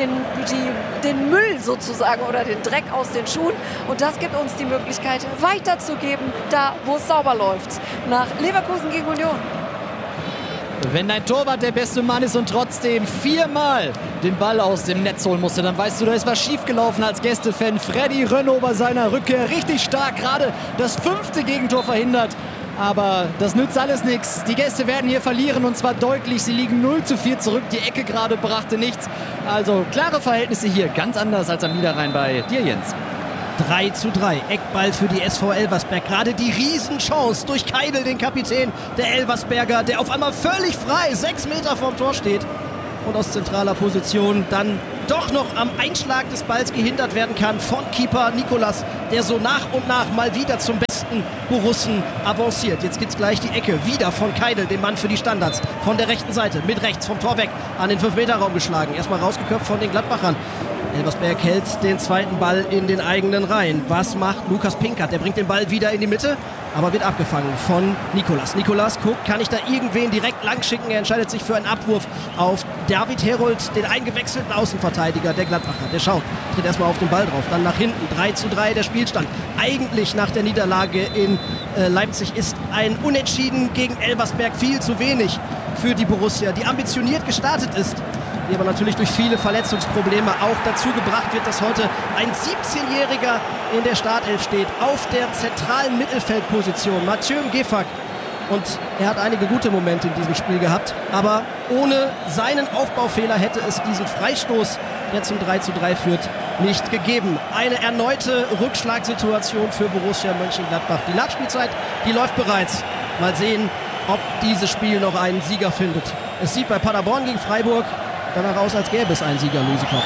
den Müll sozusagen oder den Dreck aus den Schuhen. Und das gibt uns die Möglichkeit, weiterzugeben, da wo es sauber läuft. Nach Leverkusen gegen Union. Wenn dein Torwart der beste Mann ist und trotzdem 4-mal den Ball aus dem Netz holen musste, dann weißt du, da ist was schiefgelaufen als Gästefan. Freddy Rönno bei seiner Rückkehr richtig stark, gerade das 5. Gegentor verhindert. Aber das nützt alles nichts. Die Gäste werden hier verlieren und zwar deutlich. Sie liegen 0:4 zurück. Die Ecke gerade brachte nichts. Also klare Verhältnisse hier, ganz anders als am Niederrhein bei dir, Jens. 3:3, Eckball für die SV Elversberg. Gerade die Riesenchance durch Keidel, den Kapitän der Elversberger, der auf einmal völlig frei 6 Meter vom Tor steht und aus zentraler Position dann doch noch am Einschlag des Balls gehindert werden kann von Keeper Nikolas, der so nach und nach mal wieder zum besten Borussen avanciert. Jetzt gibt's gleich die Ecke, wieder von Keidel, dem Mann für die Standards, von der rechten Seite, mit rechts vom Tor weg, an den 5-Meter-Raum geschlagen. Erstmal rausgeköpft von den Gladbachern. Elversberg hält den zweiten Ball in den eigenen Reihen. Was macht Lukas Pinkert? Der bringt den Ball wieder in die Mitte, aber wird abgefangen von Nikolas. Nikolas guckt, kann ich da irgendwen direkt lang schicken? Er entscheidet sich für einen Abwurf auf David Herold, den eingewechselten Außenverteidiger der Gladbacher. Der schaut, tritt erstmal auf den Ball drauf, dann nach hinten. 3:3 der Spielstand. Eigentlich nach der Niederlage in Leipzig ist ein Unentschieden gegen Elversberg viel zu wenig für die Borussia, die ambitioniert gestartet ist, die aber natürlich durch viele Verletzungsprobleme auch dazu gebracht wird, dass heute ein 17-Jähriger in der Startelf steht, auf der zentralen Mittelfeldposition, Mathieu Gefak. Und er hat einige gute Momente in diesem Spiel gehabt, aber ohne seinen Aufbaufehler hätte es diesen Freistoß, der zum 3:3 führt, nicht gegeben. Eine erneute Rückschlagssituation für Borussia Mönchengladbach. Die Nachspielzeit, die läuft bereits. Mal sehen, ob dieses Spiel noch einen Sieger findet. Es sieht bei Paderborn gegen Freiburg danach aus, als gäbe es einen Sieger, Lucy Klopp.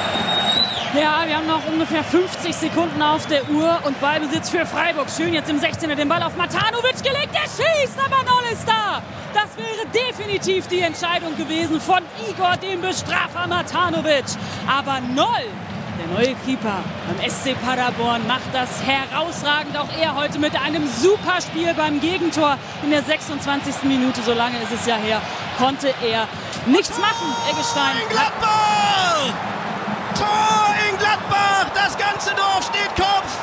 Ja, wir haben noch ungefähr 50 Sekunden auf der Uhr und Ballbesitz für Freiburg. Schön jetzt im 16er den Ball auf Matanovic gelegt. Der schießt, aber Noll ist da. Das wäre definitiv die Entscheidung gewesen von Igor, dem Bestrafer Matanovic. Aber Noll, der neue Keeper beim SC Paderborn, macht das herausragend. Auch er heute mit einem super Spiel beim Gegentor in der 26. Minute. So lange ist es ja her, konnte er nichts machen, Eggestein. In Gladbach! Tor in Gladbach! Das ganze Dorf steht Kopf!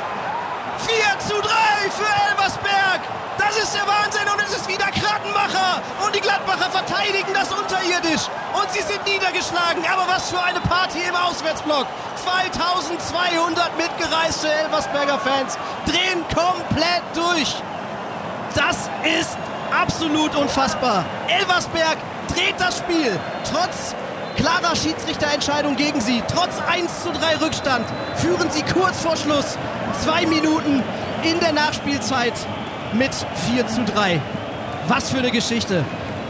4:3 für Elversberg! Das ist der Wahnsinn und es ist wieder Krattenmacher! Und die Gladbacher verteidigen das unterirdisch! Und sie sind niedergeschlagen! Aber was für eine Party im Auswärtsblock! 2200 mitgereiste Elversberger Fans drehen komplett durch! Das ist absolut unfassbar! Elversberg dreht das Spiel, trotz klarer Schiedsrichterentscheidung gegen sie, trotz 1:3 Rückstand, führen sie kurz vor Schluss 2 Minuten in der Nachspielzeit mit 4:3. Was für eine Geschichte.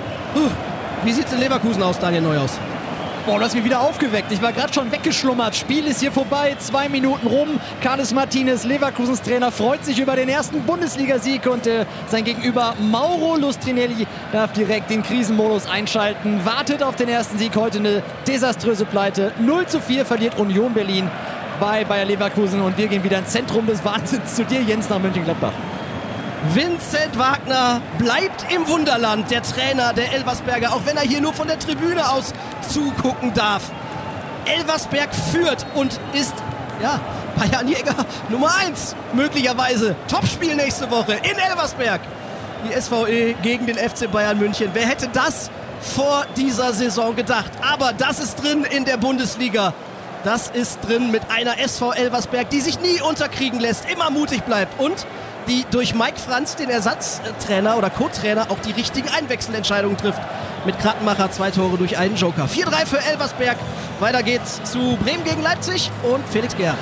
Wie sieht es in Leverkusen aus, Daniel Neuhaus? Boah, du hast mich wieder aufgeweckt. Ich war gerade schon weggeschlummert. Spiel ist hier vorbei. 2 Minuten rum. Carles Martinez, Leverkusens Trainer, freut sich über den ersten Bundesligasieg und sein Gegenüber Mauro Lustrinelli darf direkt den Krisenmodus einschalten. Wartet auf den ersten Sieg. Heute eine desaströse Pleite. 0:4 verliert Union Berlin bei Bayer Leverkusen und wir gehen wieder ins Zentrum des Wahnsinns zu dir, Jens, nach Mönchengladbach. Vincent Wagner bleibt im Wunderland, der Trainer der Elversberger, auch wenn er hier nur von der Tribüne aus zugucken darf. Elversberg führt und ist, ja, Bayern Jäger Nummer 1, möglicherweise. Topspiel nächste Woche in Elversberg. Die SVE gegen den FC Bayern München. Wer hätte das vor dieser Saison gedacht? Aber das ist drin in der Bundesliga. Das ist drin mit einer SV Elversberg, die sich nie unterkriegen lässt, immer mutig bleibt und die durch Mike Franz, den Ersatztrainer oder Co-Trainer, auch die richtigen Einwechselentscheidungen trifft. Mit Krattenmacher 2 Tore durch einen Joker. 4:3 für Elversberg. Weiter geht's zu Bremen gegen Leipzig und Felix Gerhardt.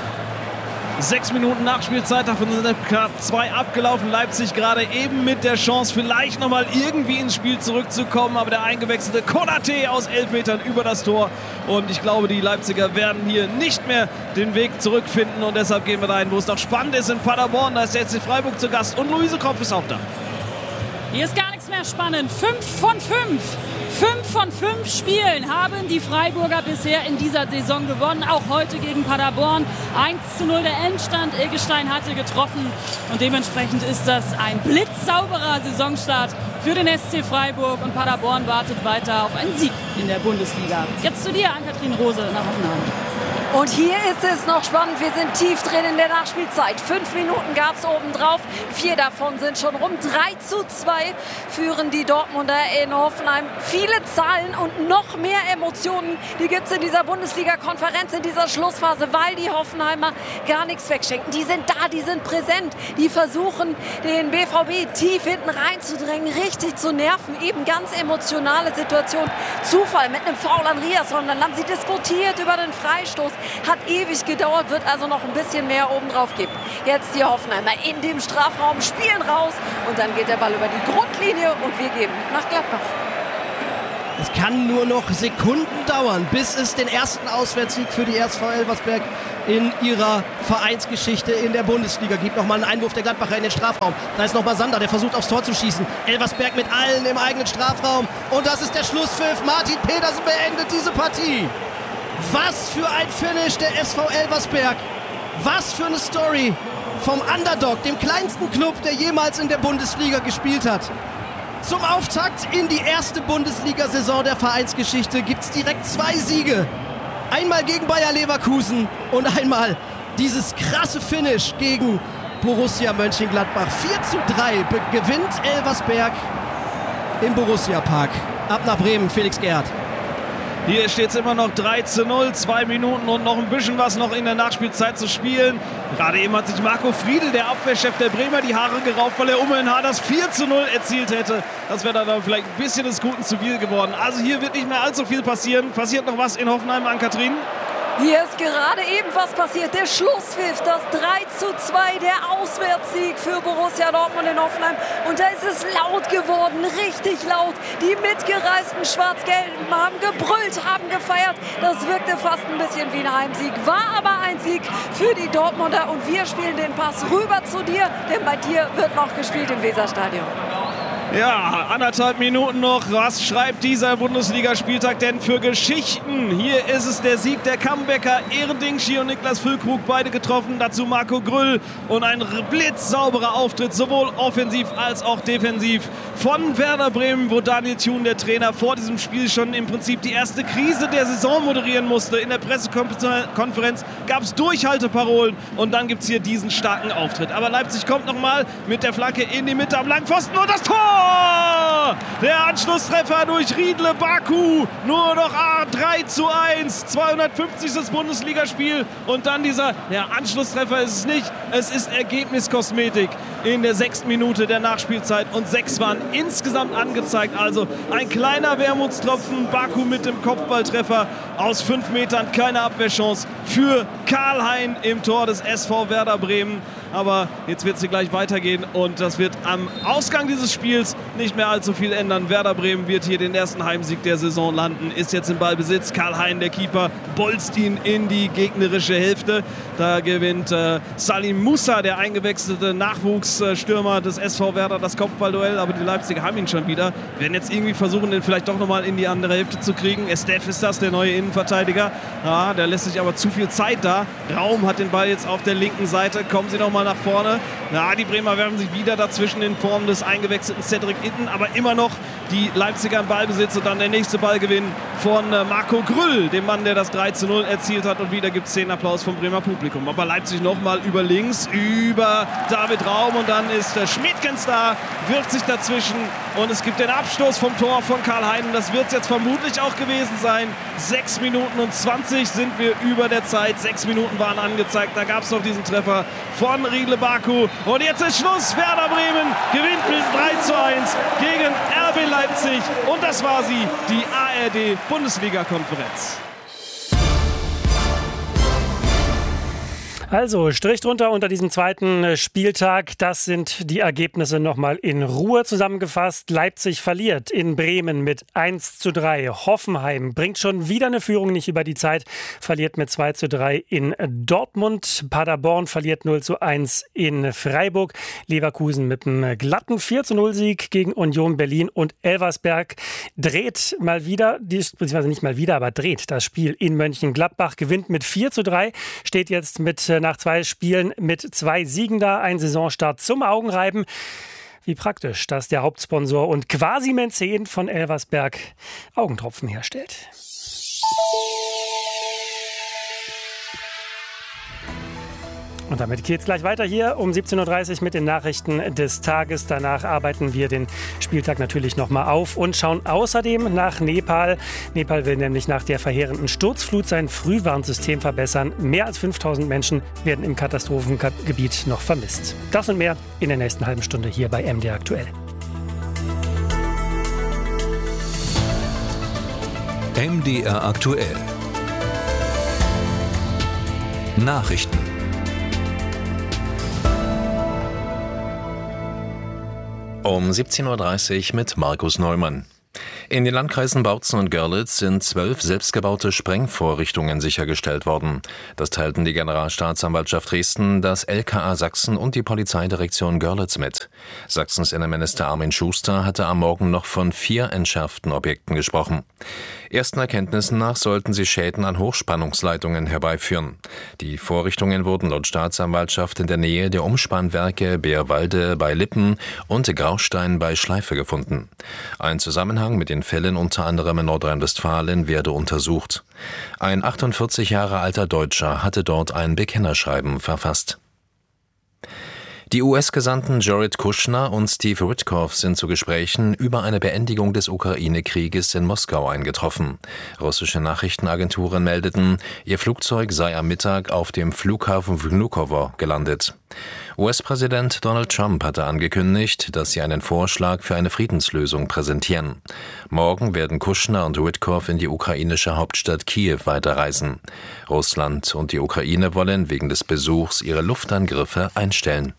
6 Minuten Nachspielzeit, davon sind knapp 2 abgelaufen. Leipzig gerade eben mit der Chance, vielleicht nochmal irgendwie ins Spiel zurückzukommen. Aber der eingewechselte Konate aus 11 Metern über das Tor. Und ich glaube, die Leipziger werden hier nicht mehr den Weg zurückfinden. Und deshalb gehen wir dahin, wo es noch spannend ist, in Paderborn. Da ist der SC Freiburg zu Gast und Luise Kropf ist auch da. Hier ist gar nichts mehr spannend. 5 von 5. 5 von 5 Spielen haben die Freiburger bisher in dieser Saison gewonnen. Auch heute gegen Paderborn. 1:0 der Endstand. Eggestein hatte getroffen. Und dementsprechend ist das ein blitzsauberer Saisonstart für den SC Freiburg. Und Paderborn wartet weiter auf einen Sieg in der Bundesliga. Jetzt zu dir, Ann-Kathrin Rose nach Hoffenheim. Und hier ist es noch spannend. Wir sind tief drin in der Nachspielzeit. 5 Minuten gab es obendrauf. 4 davon sind schon rum. 3:2 führen die Dortmunder in Hoffenheim. Viele Zahlen und noch mehr Emotionen, die gibt es in dieser Bundesliga-Konferenz, in dieser Schlussphase, weil die Hoffenheimer gar nichts wegschenken. Die sind da, die sind präsent. Die versuchen, den BVB tief hinten reinzudrängen, richtig zu nerven. Eben ganz emotionale Situation. Zufall mit einem Foul an Riasson. Dann haben sie diskutiert über den Freistoß. Hat ewig gedauert, wird also noch ein bisschen mehr obendrauf geben. Jetzt die Hoffenheimer in dem Strafraum, spielen raus und dann geht der Ball über die Grundlinie und wir gehen nach Gladbach. Es kann nur noch Sekunden dauern, bis es den ersten Auswärtssieg für die SV Elversberg in ihrer Vereinsgeschichte in der Bundesliga gibt. Nochmal einen Einwurf der Gladbacher in den Strafraum. Da ist nochmal Sander, der versucht aufs Tor zu schießen. Elversberg mit allen im eigenen Strafraum. Und das ist der Schlusspfiff. Martin Pedersen beendet diese Partie. Was für ein Finish der SV Elversberg. Was für eine Story vom Underdog, dem kleinsten Club, der jemals in der Bundesliga gespielt hat. Zum Auftakt in die erste Bundesliga-Saison der Vereinsgeschichte gibt es direkt 2 Siege. Einmal gegen Bayer Leverkusen und einmal dieses krasse Finish gegen Borussia Mönchengladbach. 4:3 gewinnt Elversberg im Borussia-Park. Ab nach Bremen, Felix Gerhardt. Hier steht es immer noch 3:0, 2 Minuten und noch ein bisschen was noch in der Nachspielzeit zu spielen. Gerade eben hat sich Marco Friedl, der Abwehrchef der Bremer, die Haare gerauft, weil er um ein Haar das 4:0 erzielt hätte. Das wäre dann vielleicht ein bisschen des Guten zu viel geworden. Also hier wird nicht mehr allzu viel passieren. Passiert noch was in Hoffenheim, Ann-Kathrin? Hier ist gerade eben was passiert. Der Schlusspfiff, das 3:2, der Auswärtssieg für Borussia Dortmund in Hoffenheim. Und da ist es laut geworden, richtig laut. Die mitgereisten Schwarz-Gelben haben gebrüllt, haben gefeiert. Das wirkte fast ein bisschen wie ein Heimsieg, war aber ein Sieg für die Dortmunder. Und wir spielen den Pass rüber zu dir, denn bei dir wird noch gespielt im Weserstadion. Ja, 1,5 Minuten noch. Was schreibt dieser Bundesligaspieltag denn für Geschichten? Hier ist es der Sieg der Comebacker. Ehrendingschi und Niklas Füllkrug beide getroffen. Dazu Marco Grüll und ein blitzsauberer Auftritt, sowohl offensiv als auch defensiv von Werder Bremen, wo Daniel Thun, der Trainer, vor diesem Spiel schon im Prinzip die erste Krise der Saison moderieren musste. In der Pressekonferenz gab es Durchhalteparolen und dann gibt es hier diesen starken Auftritt. Aber Leipzig kommt nochmal mit der Flanke in die Mitte am Langpfosten und das Tor! Der Anschlusstreffer durch Riedle Baku. Nur noch 3:1. 250. Bundesligaspiel. Und dann dieser Anschlusstreffer ist es nicht. Es ist Ergebniskosmetik in der 6. Minute der Nachspielzeit. Und 6 waren insgesamt angezeigt. Also ein kleiner Wermutstropfen. Baku mit dem Kopfballtreffer aus 5 Metern. Keine Abwehrchance für Karl-Hein im Tor des SV Werder Bremen. Aber jetzt wird es hier gleich weitergehen und das wird am Ausgang dieses Spiels nicht mehr allzu viel ändern. Werder Bremen wird hier den ersten Heimsieg der Saison landen, ist jetzt im Ballbesitz. Karl-Hein, der Keeper, bolzt ihn in die gegnerische Hälfte. Da gewinnt Salim Musa, der eingewechselte Nachwuchsstürmer des SV Werder, das Kopfballduell. Aber die Leipziger haben ihn schon wieder. Wir werden jetzt irgendwie versuchen, den vielleicht doch nochmal in die andere Hälfte zu kriegen. Estef ist das, der neue Innenverteidiger. Ja, der lässt sich aber zu viel Zeit da. Raum hat den Ball jetzt auf der linken Seite. Kommen sie nochmal nach vorne. Ja, die Bremer werfen sich wieder dazwischen in Form des eingewechselten Cedric Itten, aber immer noch die Leipziger im Ballbesitz und dann der nächste Ballgewinn von Marco Grüll, dem Mann, der das 3:0 erzielt hat, und wieder gibt es 10 Applaus vom Bremer Publikum. Aber Leipzig nochmal über links, über David Raum und dann ist Schmidtgens da, wirft sich dazwischen und es gibt den Abstoß vom Tor von Karl-Hein. Das wird es jetzt vermutlich auch gewesen sein. 6 Minuten und 20 sind wir über der Zeit. 6 Minuten waren angezeigt, da gab es noch diesen Treffer von Riedle Baku. Und jetzt ist Schluss. Werder Bremen gewinnt mit 3:1 gegen RB Leipzig. Und das war sie, die ARD-Bundesliga-Konferenz. Also Strich drunter unter diesem zweiten Spieltag. Das sind die Ergebnisse nochmal in Ruhe zusammengefasst. Leipzig verliert in Bremen mit 1:3. Hoffenheim bringt schon wieder eine Führung nicht über die Zeit, verliert mit 2:3 in Dortmund. Paderborn verliert 0:1 in Freiburg. Leverkusen mit einem glatten 4:0-Sieg gegen Union Berlin. Und Elversberg dreht mal wieder, beziehungsweise nicht mal wieder, aber dreht das Spiel in Mönchengladbach, gewinnt mit 4:3, steht jetzt mit nach 2 Spielen mit 2 Siegen da. Ein Saisonstart zum Augenreiben. Wie praktisch, dass der Hauptsponsor und quasi Mäzen von Elversberg Augentropfen herstellt. Und damit geht es gleich weiter hier um 17.30 Uhr mit den Nachrichten des Tages. Danach arbeiten wir den Spieltag natürlich nochmal auf und schauen außerdem nach Nepal. Nepal will nämlich nach der verheerenden Sturzflut sein Frühwarnsystem verbessern. Mehr als 5000 Menschen werden im Katastrophengebiet noch vermisst. Das und mehr in der nächsten halben Stunde hier bei MDR aktuell. MDR aktuell. Nachrichten. Um 17.30 Uhr mit Markus Neumann. In den Landkreisen Bautzen und Görlitz sind 12 selbstgebaute Sprengvorrichtungen sichergestellt worden. Das teilten die Generalstaatsanwaltschaft Dresden, das LKA Sachsen und die Polizeidirektion Görlitz mit. Sachsens Innenminister Armin Schuster hatte am Morgen noch von 4 entschärften Objekten gesprochen. Ersten Erkenntnissen nach sollten sie Schäden an Hochspannungsleitungen herbeiführen. Die Vorrichtungen wurden laut Staatsanwaltschaft in der Nähe der Umspannwerke Beerwalde bei Lippen und Graustein bei Schleife gefunden. Ein Zusammenhang mit den Fällen unter anderem in Nordrhein-Westfalen werde untersucht. Ein 48 Jahre alter Deutscher hatte dort ein Bekennerschreiben verfasst. Die US-Gesandten Jared Kushner und Steve Witkoff sind zu Gesprächen über eine Beendigung des Ukraine-Krieges in Moskau eingetroffen. Russische Nachrichtenagenturen meldeten, ihr Flugzeug sei am Mittag auf dem Flughafen Vnukovo gelandet. US-Präsident Donald Trump hatte angekündigt, dass sie einen Vorschlag für eine Friedenslösung präsentieren. Morgen werden Kushner und Witkoff in die ukrainische Hauptstadt Kiew weiterreisen. Russland und die Ukraine wollen wegen des Besuchs ihre Luftangriffe einstellen.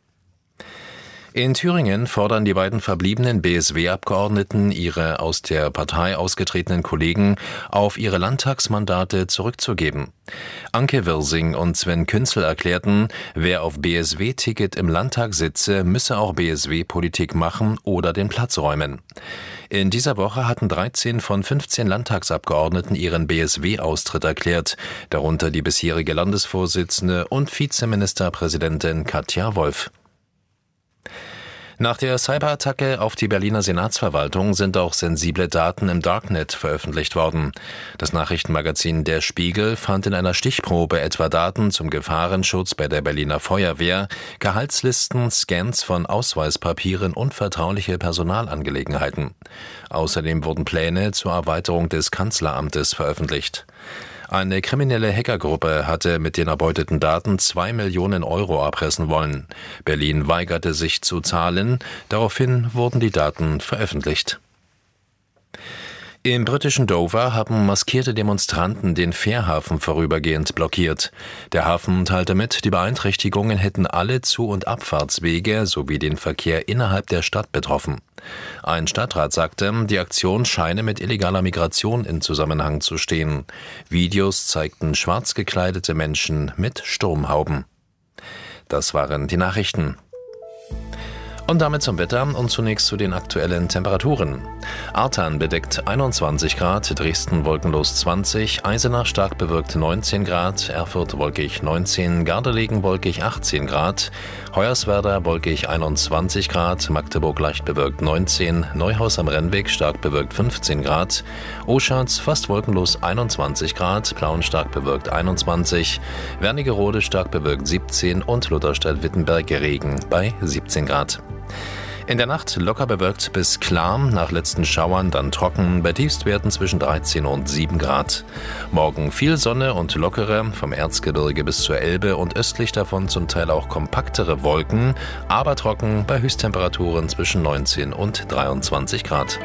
In Thüringen fordern die beiden verbliebenen BSW-Abgeordneten ihre aus der Partei ausgetretenen Kollegen auf ihre Landtagsmandate zurückzugeben. Anke Wirsing und Sven Künzel erklärten, wer auf BSW-Ticket im Landtag sitze, müsse auch BSW-Politik machen oder den Platz räumen. In dieser Woche hatten 13 von 15 Landtagsabgeordneten ihren BSW-Austritt erklärt, darunter die bisherige Landesvorsitzende und Vizeministerpräsidentin Katja Wolf. Nach der Cyberattacke auf die Berliner Senatsverwaltung sind auch sensible Daten im Darknet veröffentlicht worden. Das Nachrichtenmagazin Der Spiegel fand in einer Stichprobe etwa Daten zum Gefahrenschutz bei der Berliner Feuerwehr, Gehaltslisten, Scans von Ausweispapieren und vertrauliche Personalangelegenheiten. Außerdem wurden Pläne zur Erweiterung des Kanzleramtes veröffentlicht. Eine kriminelle Hackergruppe hatte mit den erbeuteten Daten 2 Millionen Euro erpressen wollen. Berlin weigerte sich zu zahlen, daraufhin wurden die Daten veröffentlicht. Im britischen Dover haben maskierte Demonstranten den Fährhafen vorübergehend blockiert. Der Hafen teilte mit, die Beeinträchtigungen hätten alle Zu- und Abfahrtswege sowie den Verkehr innerhalb der Stadt betroffen. Ein Stadtrat sagte, die Aktion scheine mit illegaler Migration in Zusammenhang zu stehen. Videos zeigten schwarz gekleidete Menschen mit Sturmhauben. Das waren die Nachrichten. Und damit zum Wetter und zunächst zu den aktuellen Temperaturen. Artan bedeckt 21 Grad, Dresden wolkenlos 20, Eisenach stark bewölkt 19 Grad, Erfurt wolkig 19, Gardelegen wolkig 18 Grad, Hoyerswerda wolkig 21 Grad, Magdeburg leicht bewölkt 19, Neuhaus am Rennweg stark bewölkt 15 Grad, Oschatz fast wolkenlos 21 Grad, Plauen stark bewölkt 21, Wernigerode stark bewölkt 17 und Lutherstadt-Wittenberg Regen bei 17 Grad. In der Nacht locker bewölkt bis klar, nach letzten Schauern dann trocken, bei Tiefstwerten zwischen 13 und 7 Grad. Morgen viel Sonne und lockere, vom Erzgebirge bis zur Elbe und östlich davon zum Teil auch kompaktere Wolken, aber trocken bei Höchsttemperaturen zwischen 19 und 23 Grad.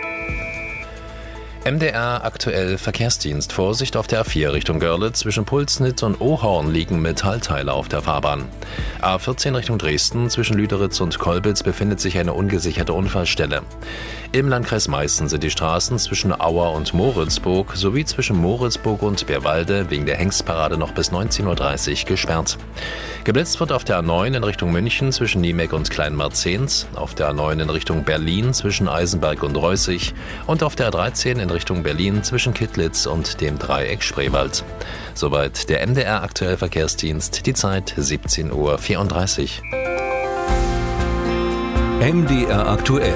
MDR aktuell Verkehrsdienst. Vorsicht auf der A4 Richtung Görlitz. Zwischen Pulsnitz und Ohorn liegen Metallteile auf der Fahrbahn. A14 Richtung Dresden. Zwischen Lüderitz und Kolbitz befindet sich eine ungesicherte Unfallstelle. Im Landkreis Meißen sind die Straßen zwischen Auer und Moritzburg sowie zwischen Moritzburg und Beerwalde wegen der Hengstparade noch bis 19.30 Uhr gesperrt. Geblitzt wird auf der A9 in Richtung München zwischen Niemeck und Kleinmarzens, auf der A9 in Richtung Berlin zwischen Eisenberg und Reußig und auf der A13 in Richtung Berlin zwischen Kittlitz und dem Dreieck Spreewald. Soweit der MDR aktuell Verkehrsdienst, die Zeit 17.34 Uhr. MDR aktuell.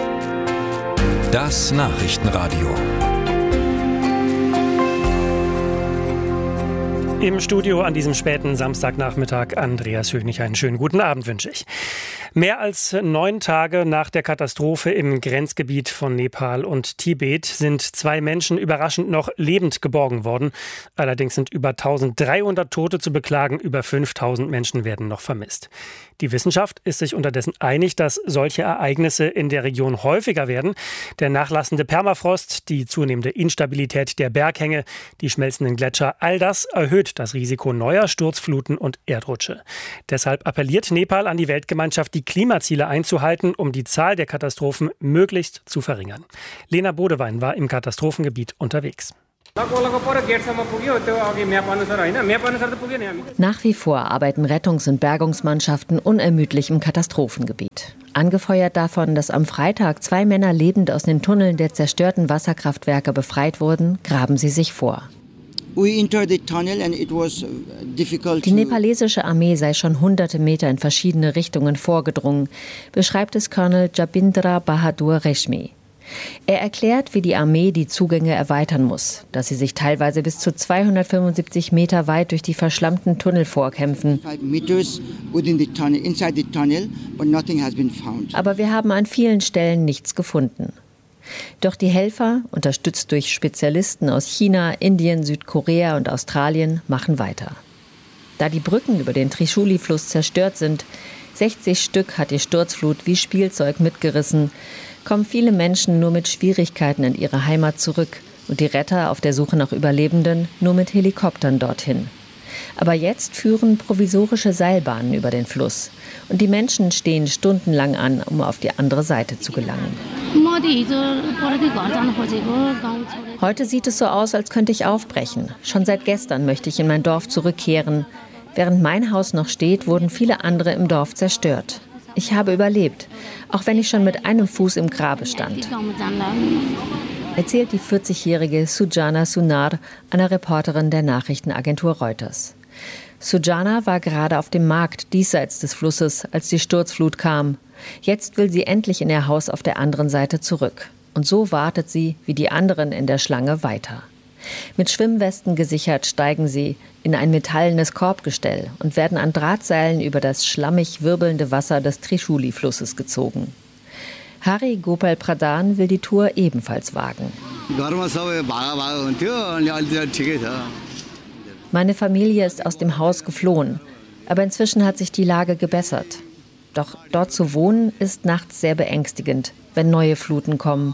Das Nachrichtenradio. Im Studio an diesem späten Samstagnachmittag Andreas Hönig. Einen schönen guten Abend wünsche ich. Mehr als 9 Tage nach der Katastrophe im Grenzgebiet von Nepal und Tibet sind 2 Menschen überraschend noch lebend geborgen worden. Allerdings sind über 1300 Tote zu beklagen, über 5000 Menschen werden noch vermisst. Die Wissenschaft ist sich unterdessen einig, dass solche Ereignisse in der Region häufiger werden. Der nachlassende Permafrost, die zunehmende Instabilität der Berghänge, die schmelzenden Gletscher, all das erhöht das Risiko neuer Sturzfluten und Erdrutsche. Deshalb appelliert Nepal an die Weltgemeinschaft, die Klimaziele einzuhalten, um die Zahl der Katastrophen möglichst zu verringern. Lena Bodewein war im Katastrophengebiet unterwegs. Nach wie vor arbeiten Rettungs- und Bergungsmannschaften unermüdlich im Katastrophengebiet. Angefeuert davon, dass am Freitag 2 Männer lebend aus den Tunneln der zerstörten Wasserkraftwerke befreit wurden, graben sie sich vor. Die nepalesische Armee sei schon hunderte Meter in verschiedene Richtungen vorgedrungen, beschreibt es Colonel Jabindra Bahadur Reshmi. Er erklärt, wie die Armee die Zugänge erweitern muss, dass sie sich teilweise bis zu 275 Meter weit durch die verschlammten Tunnel vorkämpfen. Aber wir haben an vielen Stellen nichts gefunden. Doch die Helfer, unterstützt durch Spezialisten aus China, Indien, Südkorea und Australien, machen weiter. Da die Brücken über den Trishuli-Fluss zerstört sind, 60 Stück hat die Sturzflut wie Spielzeug mitgerissen, kommen viele Menschen nur mit Schwierigkeiten in ihre Heimat zurück und die Retter auf der Suche nach Überlebenden nur mit Helikoptern dorthin. Aber jetzt führen provisorische Seilbahnen über den Fluss und die Menschen stehen stundenlang an, um auf die andere Seite zu gelangen. Heute sieht es so aus, als könnte ich aufbrechen. Schon seit gestern möchte ich in mein Dorf zurückkehren. Während mein Haus noch steht, wurden viele andere im Dorf zerstört. Ich habe überlebt, auch wenn ich schon mit einem Fuß im Grabe stand, erzählt die 40-jährige Sujana Sunar einer Reporterin der Nachrichtenagentur Reuters. Sujana war gerade auf dem Markt diesseits des Flusses, als die Sturzflut kam. Jetzt will sie endlich in ihr Haus auf der anderen Seite zurück. Und so wartet sie, wie die anderen in der Schlange, weiter. Mit Schwimmwesten gesichert steigen sie in ein metallenes Korbgestell und werden an Drahtseilen über das schlammig wirbelnde Wasser des Trishuli-Flusses gezogen. Hari Gopal Pradhan will die Tour ebenfalls wagen. Meine Familie ist aus dem Haus geflohen, aber inzwischen hat sich die Lage gebessert. Doch dort zu wohnen ist nachts sehr beängstigend, wenn neue Fluten kommen.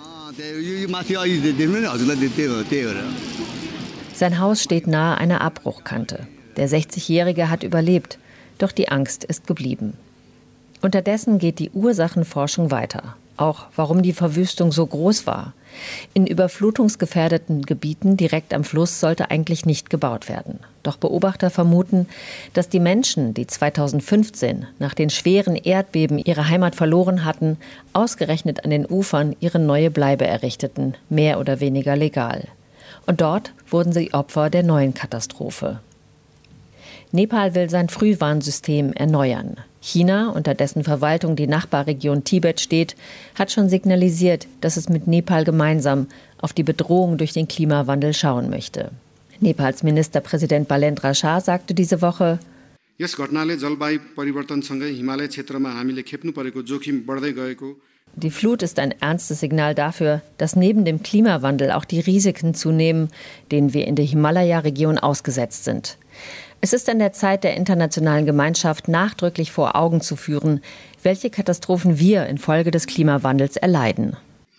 Sein Haus steht nahe einer Abbruchkante. Der 60-Jährige hat überlebt, doch die Angst ist geblieben. Unterdessen geht die Ursachenforschung weiter. Auch warum die Verwüstung so groß war. In überflutungsgefährdeten Gebieten direkt am Fluss sollte eigentlich nicht gebaut werden. Doch Beobachter vermuten, dass die Menschen, die 2015 nach den schweren Erdbeben ihre Heimat verloren hatten, ausgerechnet an den Ufern ihre neue Bleibe errichteten, mehr oder weniger legal. Und dort wurden sie Opfer der neuen Katastrophe. Nepal will sein Frühwarnsystem erneuern. China, unter dessen Verwaltung die Nachbarregion Tibet steht, hat schon signalisiert, dass es mit Nepal gemeinsam auf die Bedrohung durch den Klimawandel schauen möchte. Nepals Ministerpräsident Balendra Shah sagte diese Woche: Die Flut ist ein ernstes Signal dafür, dass neben dem Klimawandel auch die Risiken zunehmen, denen wir in der Himalaya-Region ausgesetzt sind. Es ist an der Zeit der internationalen Gemeinschaft, nachdrücklich vor Augen zu führen, welche Katastrophen wir infolge des Klimawandels erleiden.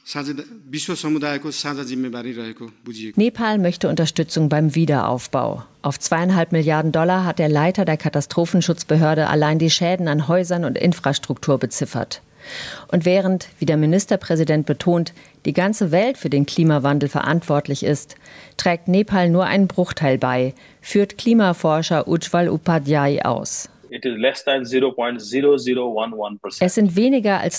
Nepal möchte Unterstützung beim Wiederaufbau. Auf $2,5 Milliarden hat der Leiter der Katastrophenschutzbehörde allein die Schäden an Häusern und Infrastruktur beziffert. Und während, wie der Ministerpräsident betont, die ganze Welt für den Klimawandel verantwortlich ist, trägt Nepal nur einen Bruchteil bei, führt Klimaforscher Ujjwal Upadhyay aus. Es sind weniger als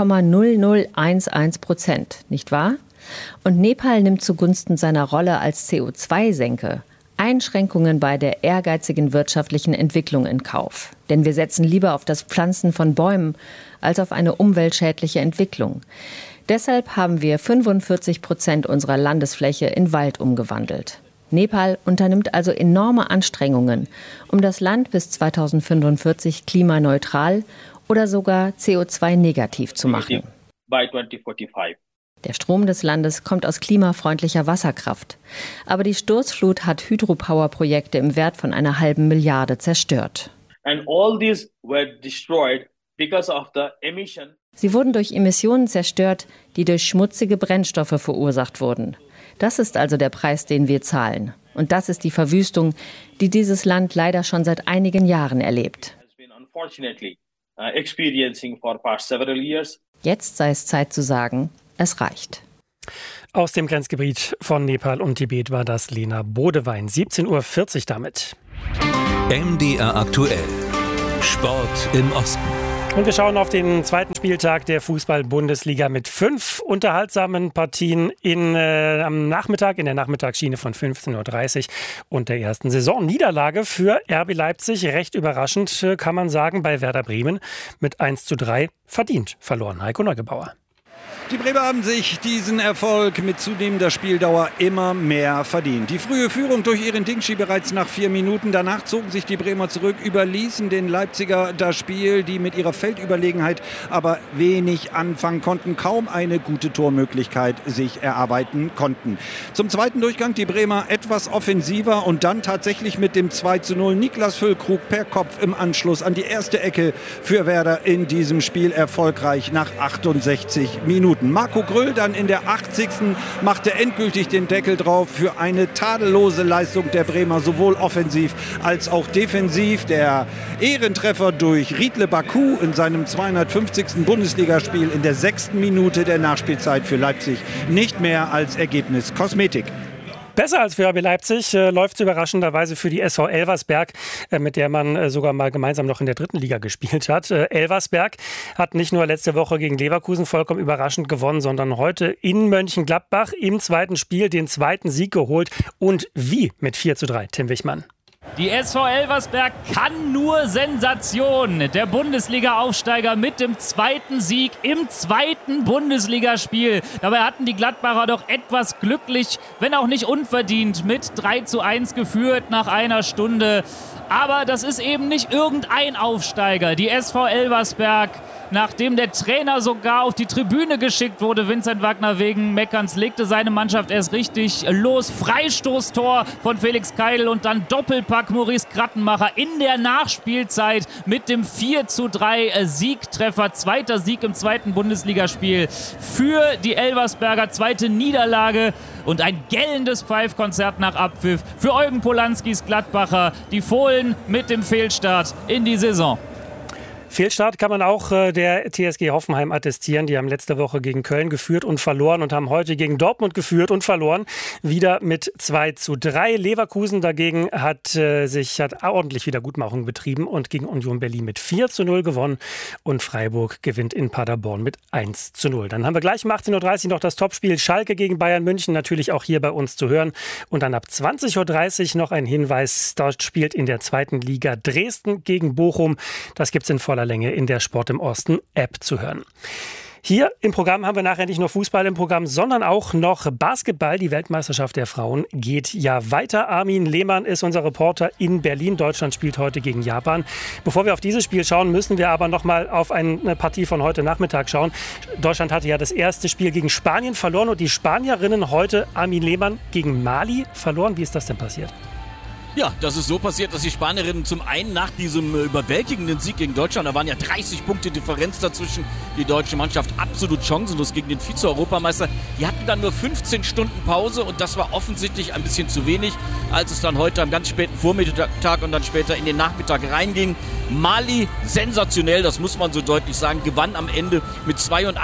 0,0011%, nicht wahr? Und Nepal nimmt zugunsten seiner Rolle als CO2-Senke Einschränkungen bei der ehrgeizigen wirtschaftlichen Entwicklung in Kauf. Denn wir setzen lieber auf das Pflanzen von Bäumen als auf eine umweltschädliche Entwicklung. Deshalb haben wir 45% unserer Landesfläche in Wald umgewandelt. Nepal unternimmt also enorme Anstrengungen, um das Land bis 2045 klimaneutral oder sogar CO2-negativ zu machen. Der Strom des Landes kommt aus klimafreundlicher Wasserkraft. Aber die Sturzflut hat Hydropower-Projekte im Wert von 1,5 Milliarde zerstört. Sie wurden durch Emissionen zerstört, die durch schmutzige Brennstoffe verursacht wurden. Das ist also der Preis, den wir zahlen. Und das ist die Verwüstung, die dieses Land leider schon seit einigen Jahren erlebt. Jetzt sei es Zeit zu sagen, es reicht. Aus dem Grenzgebiet von Nepal und Tibet war das Lena Bodewein. 17:40 Uhr damit. MDR aktuell. Sport im Osten. Und wir schauen auf den zweiten Spieltag der Fußball-Bundesliga mit 5 unterhaltsamen Partien am Nachmittag, in der Nachmittagsschiene von 15:30 Uhr und der ersten Saisonniederlage für RB Leipzig. Recht überraschend, kann man sagen, bei Werder Bremen mit 1:3 verdient verloren. Heiko Neugebauer. Die Bremer haben sich diesen Erfolg mit zunehmender Spieldauer immer mehr verdient. Die frühe Führung durch ihren Dingschi bereits nach 4 Minuten. Danach zogen sich die Bremer zurück, überließen den Leipziger das Spiel, die mit ihrer Feldüberlegenheit aber wenig anfangen konnten, kaum eine gute Tormöglichkeit sich erarbeiten konnten. Zum zweiten Durchgang die Bremer etwas offensiver und dann tatsächlich mit dem 2:0 Niklas Füllkrug per Kopf im Anschluss an die erste Ecke für Werder in diesem Spiel erfolgreich nach 68 Minuten. Marco Gröll dann in der 80. machte endgültig den Deckel drauf für eine tadellose Leistung der Bremer, sowohl offensiv als auch defensiv. Der Ehrentreffer durch Riedle Baku in seinem 250. Bundesligaspiel in der 6. Minute der Nachspielzeit für Leipzig nicht mehr als Ergebnis Kosmetik. Besser als für RB Leipzig läuft es überraschenderweise für die SV Elversberg, mit der man sogar mal gemeinsam noch in der 3. Liga gespielt hat. Elversberg hat nicht nur letzte Woche gegen Leverkusen vollkommen überraschend gewonnen, sondern heute in Mönchengladbach im zweiten Spiel den zweiten Sieg geholt. Und wie mit 4:3, Tim Wichmann. Die SV Elversberg kann nur Sensation. Der Bundesliga-Aufsteiger mit dem zweiten Sieg im zweiten Bundesligaspiel. Dabei hatten die Gladbacher doch etwas glücklich, wenn auch nicht unverdient, mit 3:1 geführt nach einer Stunde. Aber das ist eben nicht irgendein Aufsteiger. Die SV Elversberg, nachdem der Trainer sogar auf die Tribüne geschickt wurde, Vincent Wagner wegen Meckerns, legte seine Mannschaft erst richtig los. Freistoßtor von Felix Keidl und dann Doppelpack Maurice Krattenmacher in der Nachspielzeit mit dem 4:3 Siegtreffer. Zweiter Sieg im zweiten Bundesligaspiel für die Elversberger, zweite Niederlage und ein gellendes Pfeifkonzert nach Abpfiff für Eugen Polanskis Gladbacher. Die Fohlen mit dem Fehlstart in die Saison. Fehlstart kann man auch der TSG Hoffenheim attestieren. Die haben letzte Woche gegen Köln geführt und verloren und haben heute gegen Dortmund geführt und verloren. Wieder mit 2:3. Leverkusen dagegen hat ordentlich Wiedergutmachung betrieben und gegen Union Berlin mit 4:0 gewonnen. Und Freiburg gewinnt in Paderborn mit 1:0. Dann haben wir gleich um 18:30 Uhr noch das Topspiel Schalke gegen Bayern München. Natürlich auch hier bei uns zu hören. Und dann ab 20:30 Uhr noch ein Hinweis. Dort spielt in der zweiten Liga Dresden gegen Bochum. Das gibt es in voller Länge in der Sport im Osten App zu hören. Hier im Programm haben wir nachher nicht nur Fußball im Programm, sondern auch noch Basketball. Die Weltmeisterschaft der Frauen geht ja weiter. Armin Lehmann ist unser Reporter in Berlin. Deutschland spielt heute gegen Japan. Bevor wir auf dieses Spiel schauen, müssen wir aber noch mal auf eine Partie von heute Nachmittag schauen. Deutschland hatte ja das erste Spiel gegen Spanien verloren und die Spanierinnen heute, Armin Lehmann, gegen Mali verloren. Wie ist das denn passiert? Ja, das ist so passiert, dass die Spanierinnen zum einen nach diesem überwältigenden Sieg gegen Deutschland, da waren ja 30 Punkte Differenz dazwischen, die deutsche Mannschaft absolut chancenlos gegen den Vize-Europameister. Die hatten dann nur 15 Stunden Pause und das war offensichtlich ein bisschen zu wenig, als es dann heute am ganz späten Vormittag und dann später in den Nachmittag reinging. Mali, sensationell, das muss man so deutlich sagen, gewann am Ende mit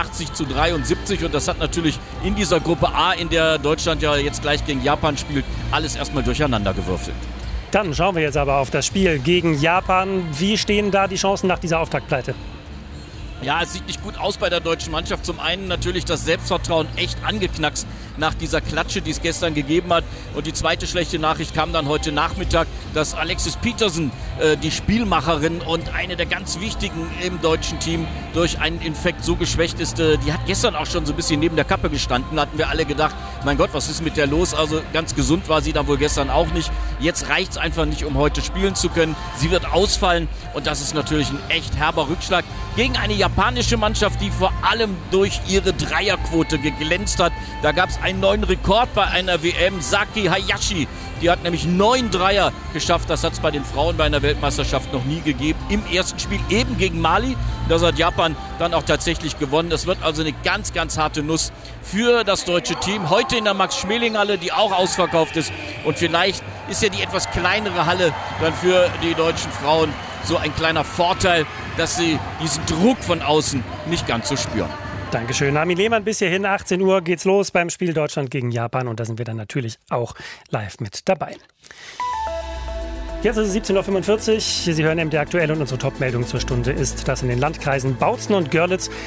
82:73 und das hat natürlich in dieser Gruppe A, in der Deutschland ja jetzt gleich gegen Japan spielt, alles erstmal durcheinander gewürfelt. Dann schauen wir jetzt aber auf das Spiel gegen Japan. Wie stehen da die Chancen nach dieser Auftaktpleite? Ja, es sieht nicht gut aus bei der deutschen Mannschaft. Zum einen natürlich das Selbstvertrauen echt angeknackst nach dieser Klatsche, die es gestern gegeben hat. Und die zweite schlechte Nachricht kam dann heute Nachmittag, dass Alexis Petersen, die Spielmacherin und eine der ganz wichtigen im deutschen Team, durch einen Infekt so geschwächt ist. Die hat gestern auch schon so ein bisschen neben der Kappe gestanden. Da hatten wir alle gedacht, mein Gott, was ist mit der los? Also ganz gesund war sie dann wohl gestern auch nicht. Jetzt reicht es einfach nicht, um heute spielen zu können. Sie wird ausfallen und das ist natürlich ein echt herber Rückschlag gegen eine japanische Mannschaft, die vor allem durch ihre Dreierquote geglänzt hat. Da gab es einen neuen Rekord bei einer WM. Saki Hayashi, die hat nämlich 9 Dreier geschafft. Das hat es bei den Frauen bei einer Weltmeisterschaft noch nie gegeben. Im ersten Spiel eben gegen Mali. Das hat Japan dann auch tatsächlich gewonnen. Das wird also eine ganz, ganz harte Nuss für das deutsche Team. Heute in der Max-Schmeling-Halle, die auch ausverkauft ist. Und vielleicht ist ja die etwas kleinere Halle dann für die deutschen Frauen so ein kleiner Vorteil, dass sie diesen Druck von außen nicht ganz so spüren. Dankeschön, Armin Lehmann. Bis hierhin, 18 Uhr geht's los beim Spiel Deutschland gegen Japan. Und da sind wir dann natürlich auch live mit dabei. Jetzt ist es 17.45 Uhr. Sie hören MDR aktuell und unsere Top-Meldung zur Stunde ist, dass in den Landkreisen Bautzen und Görlitz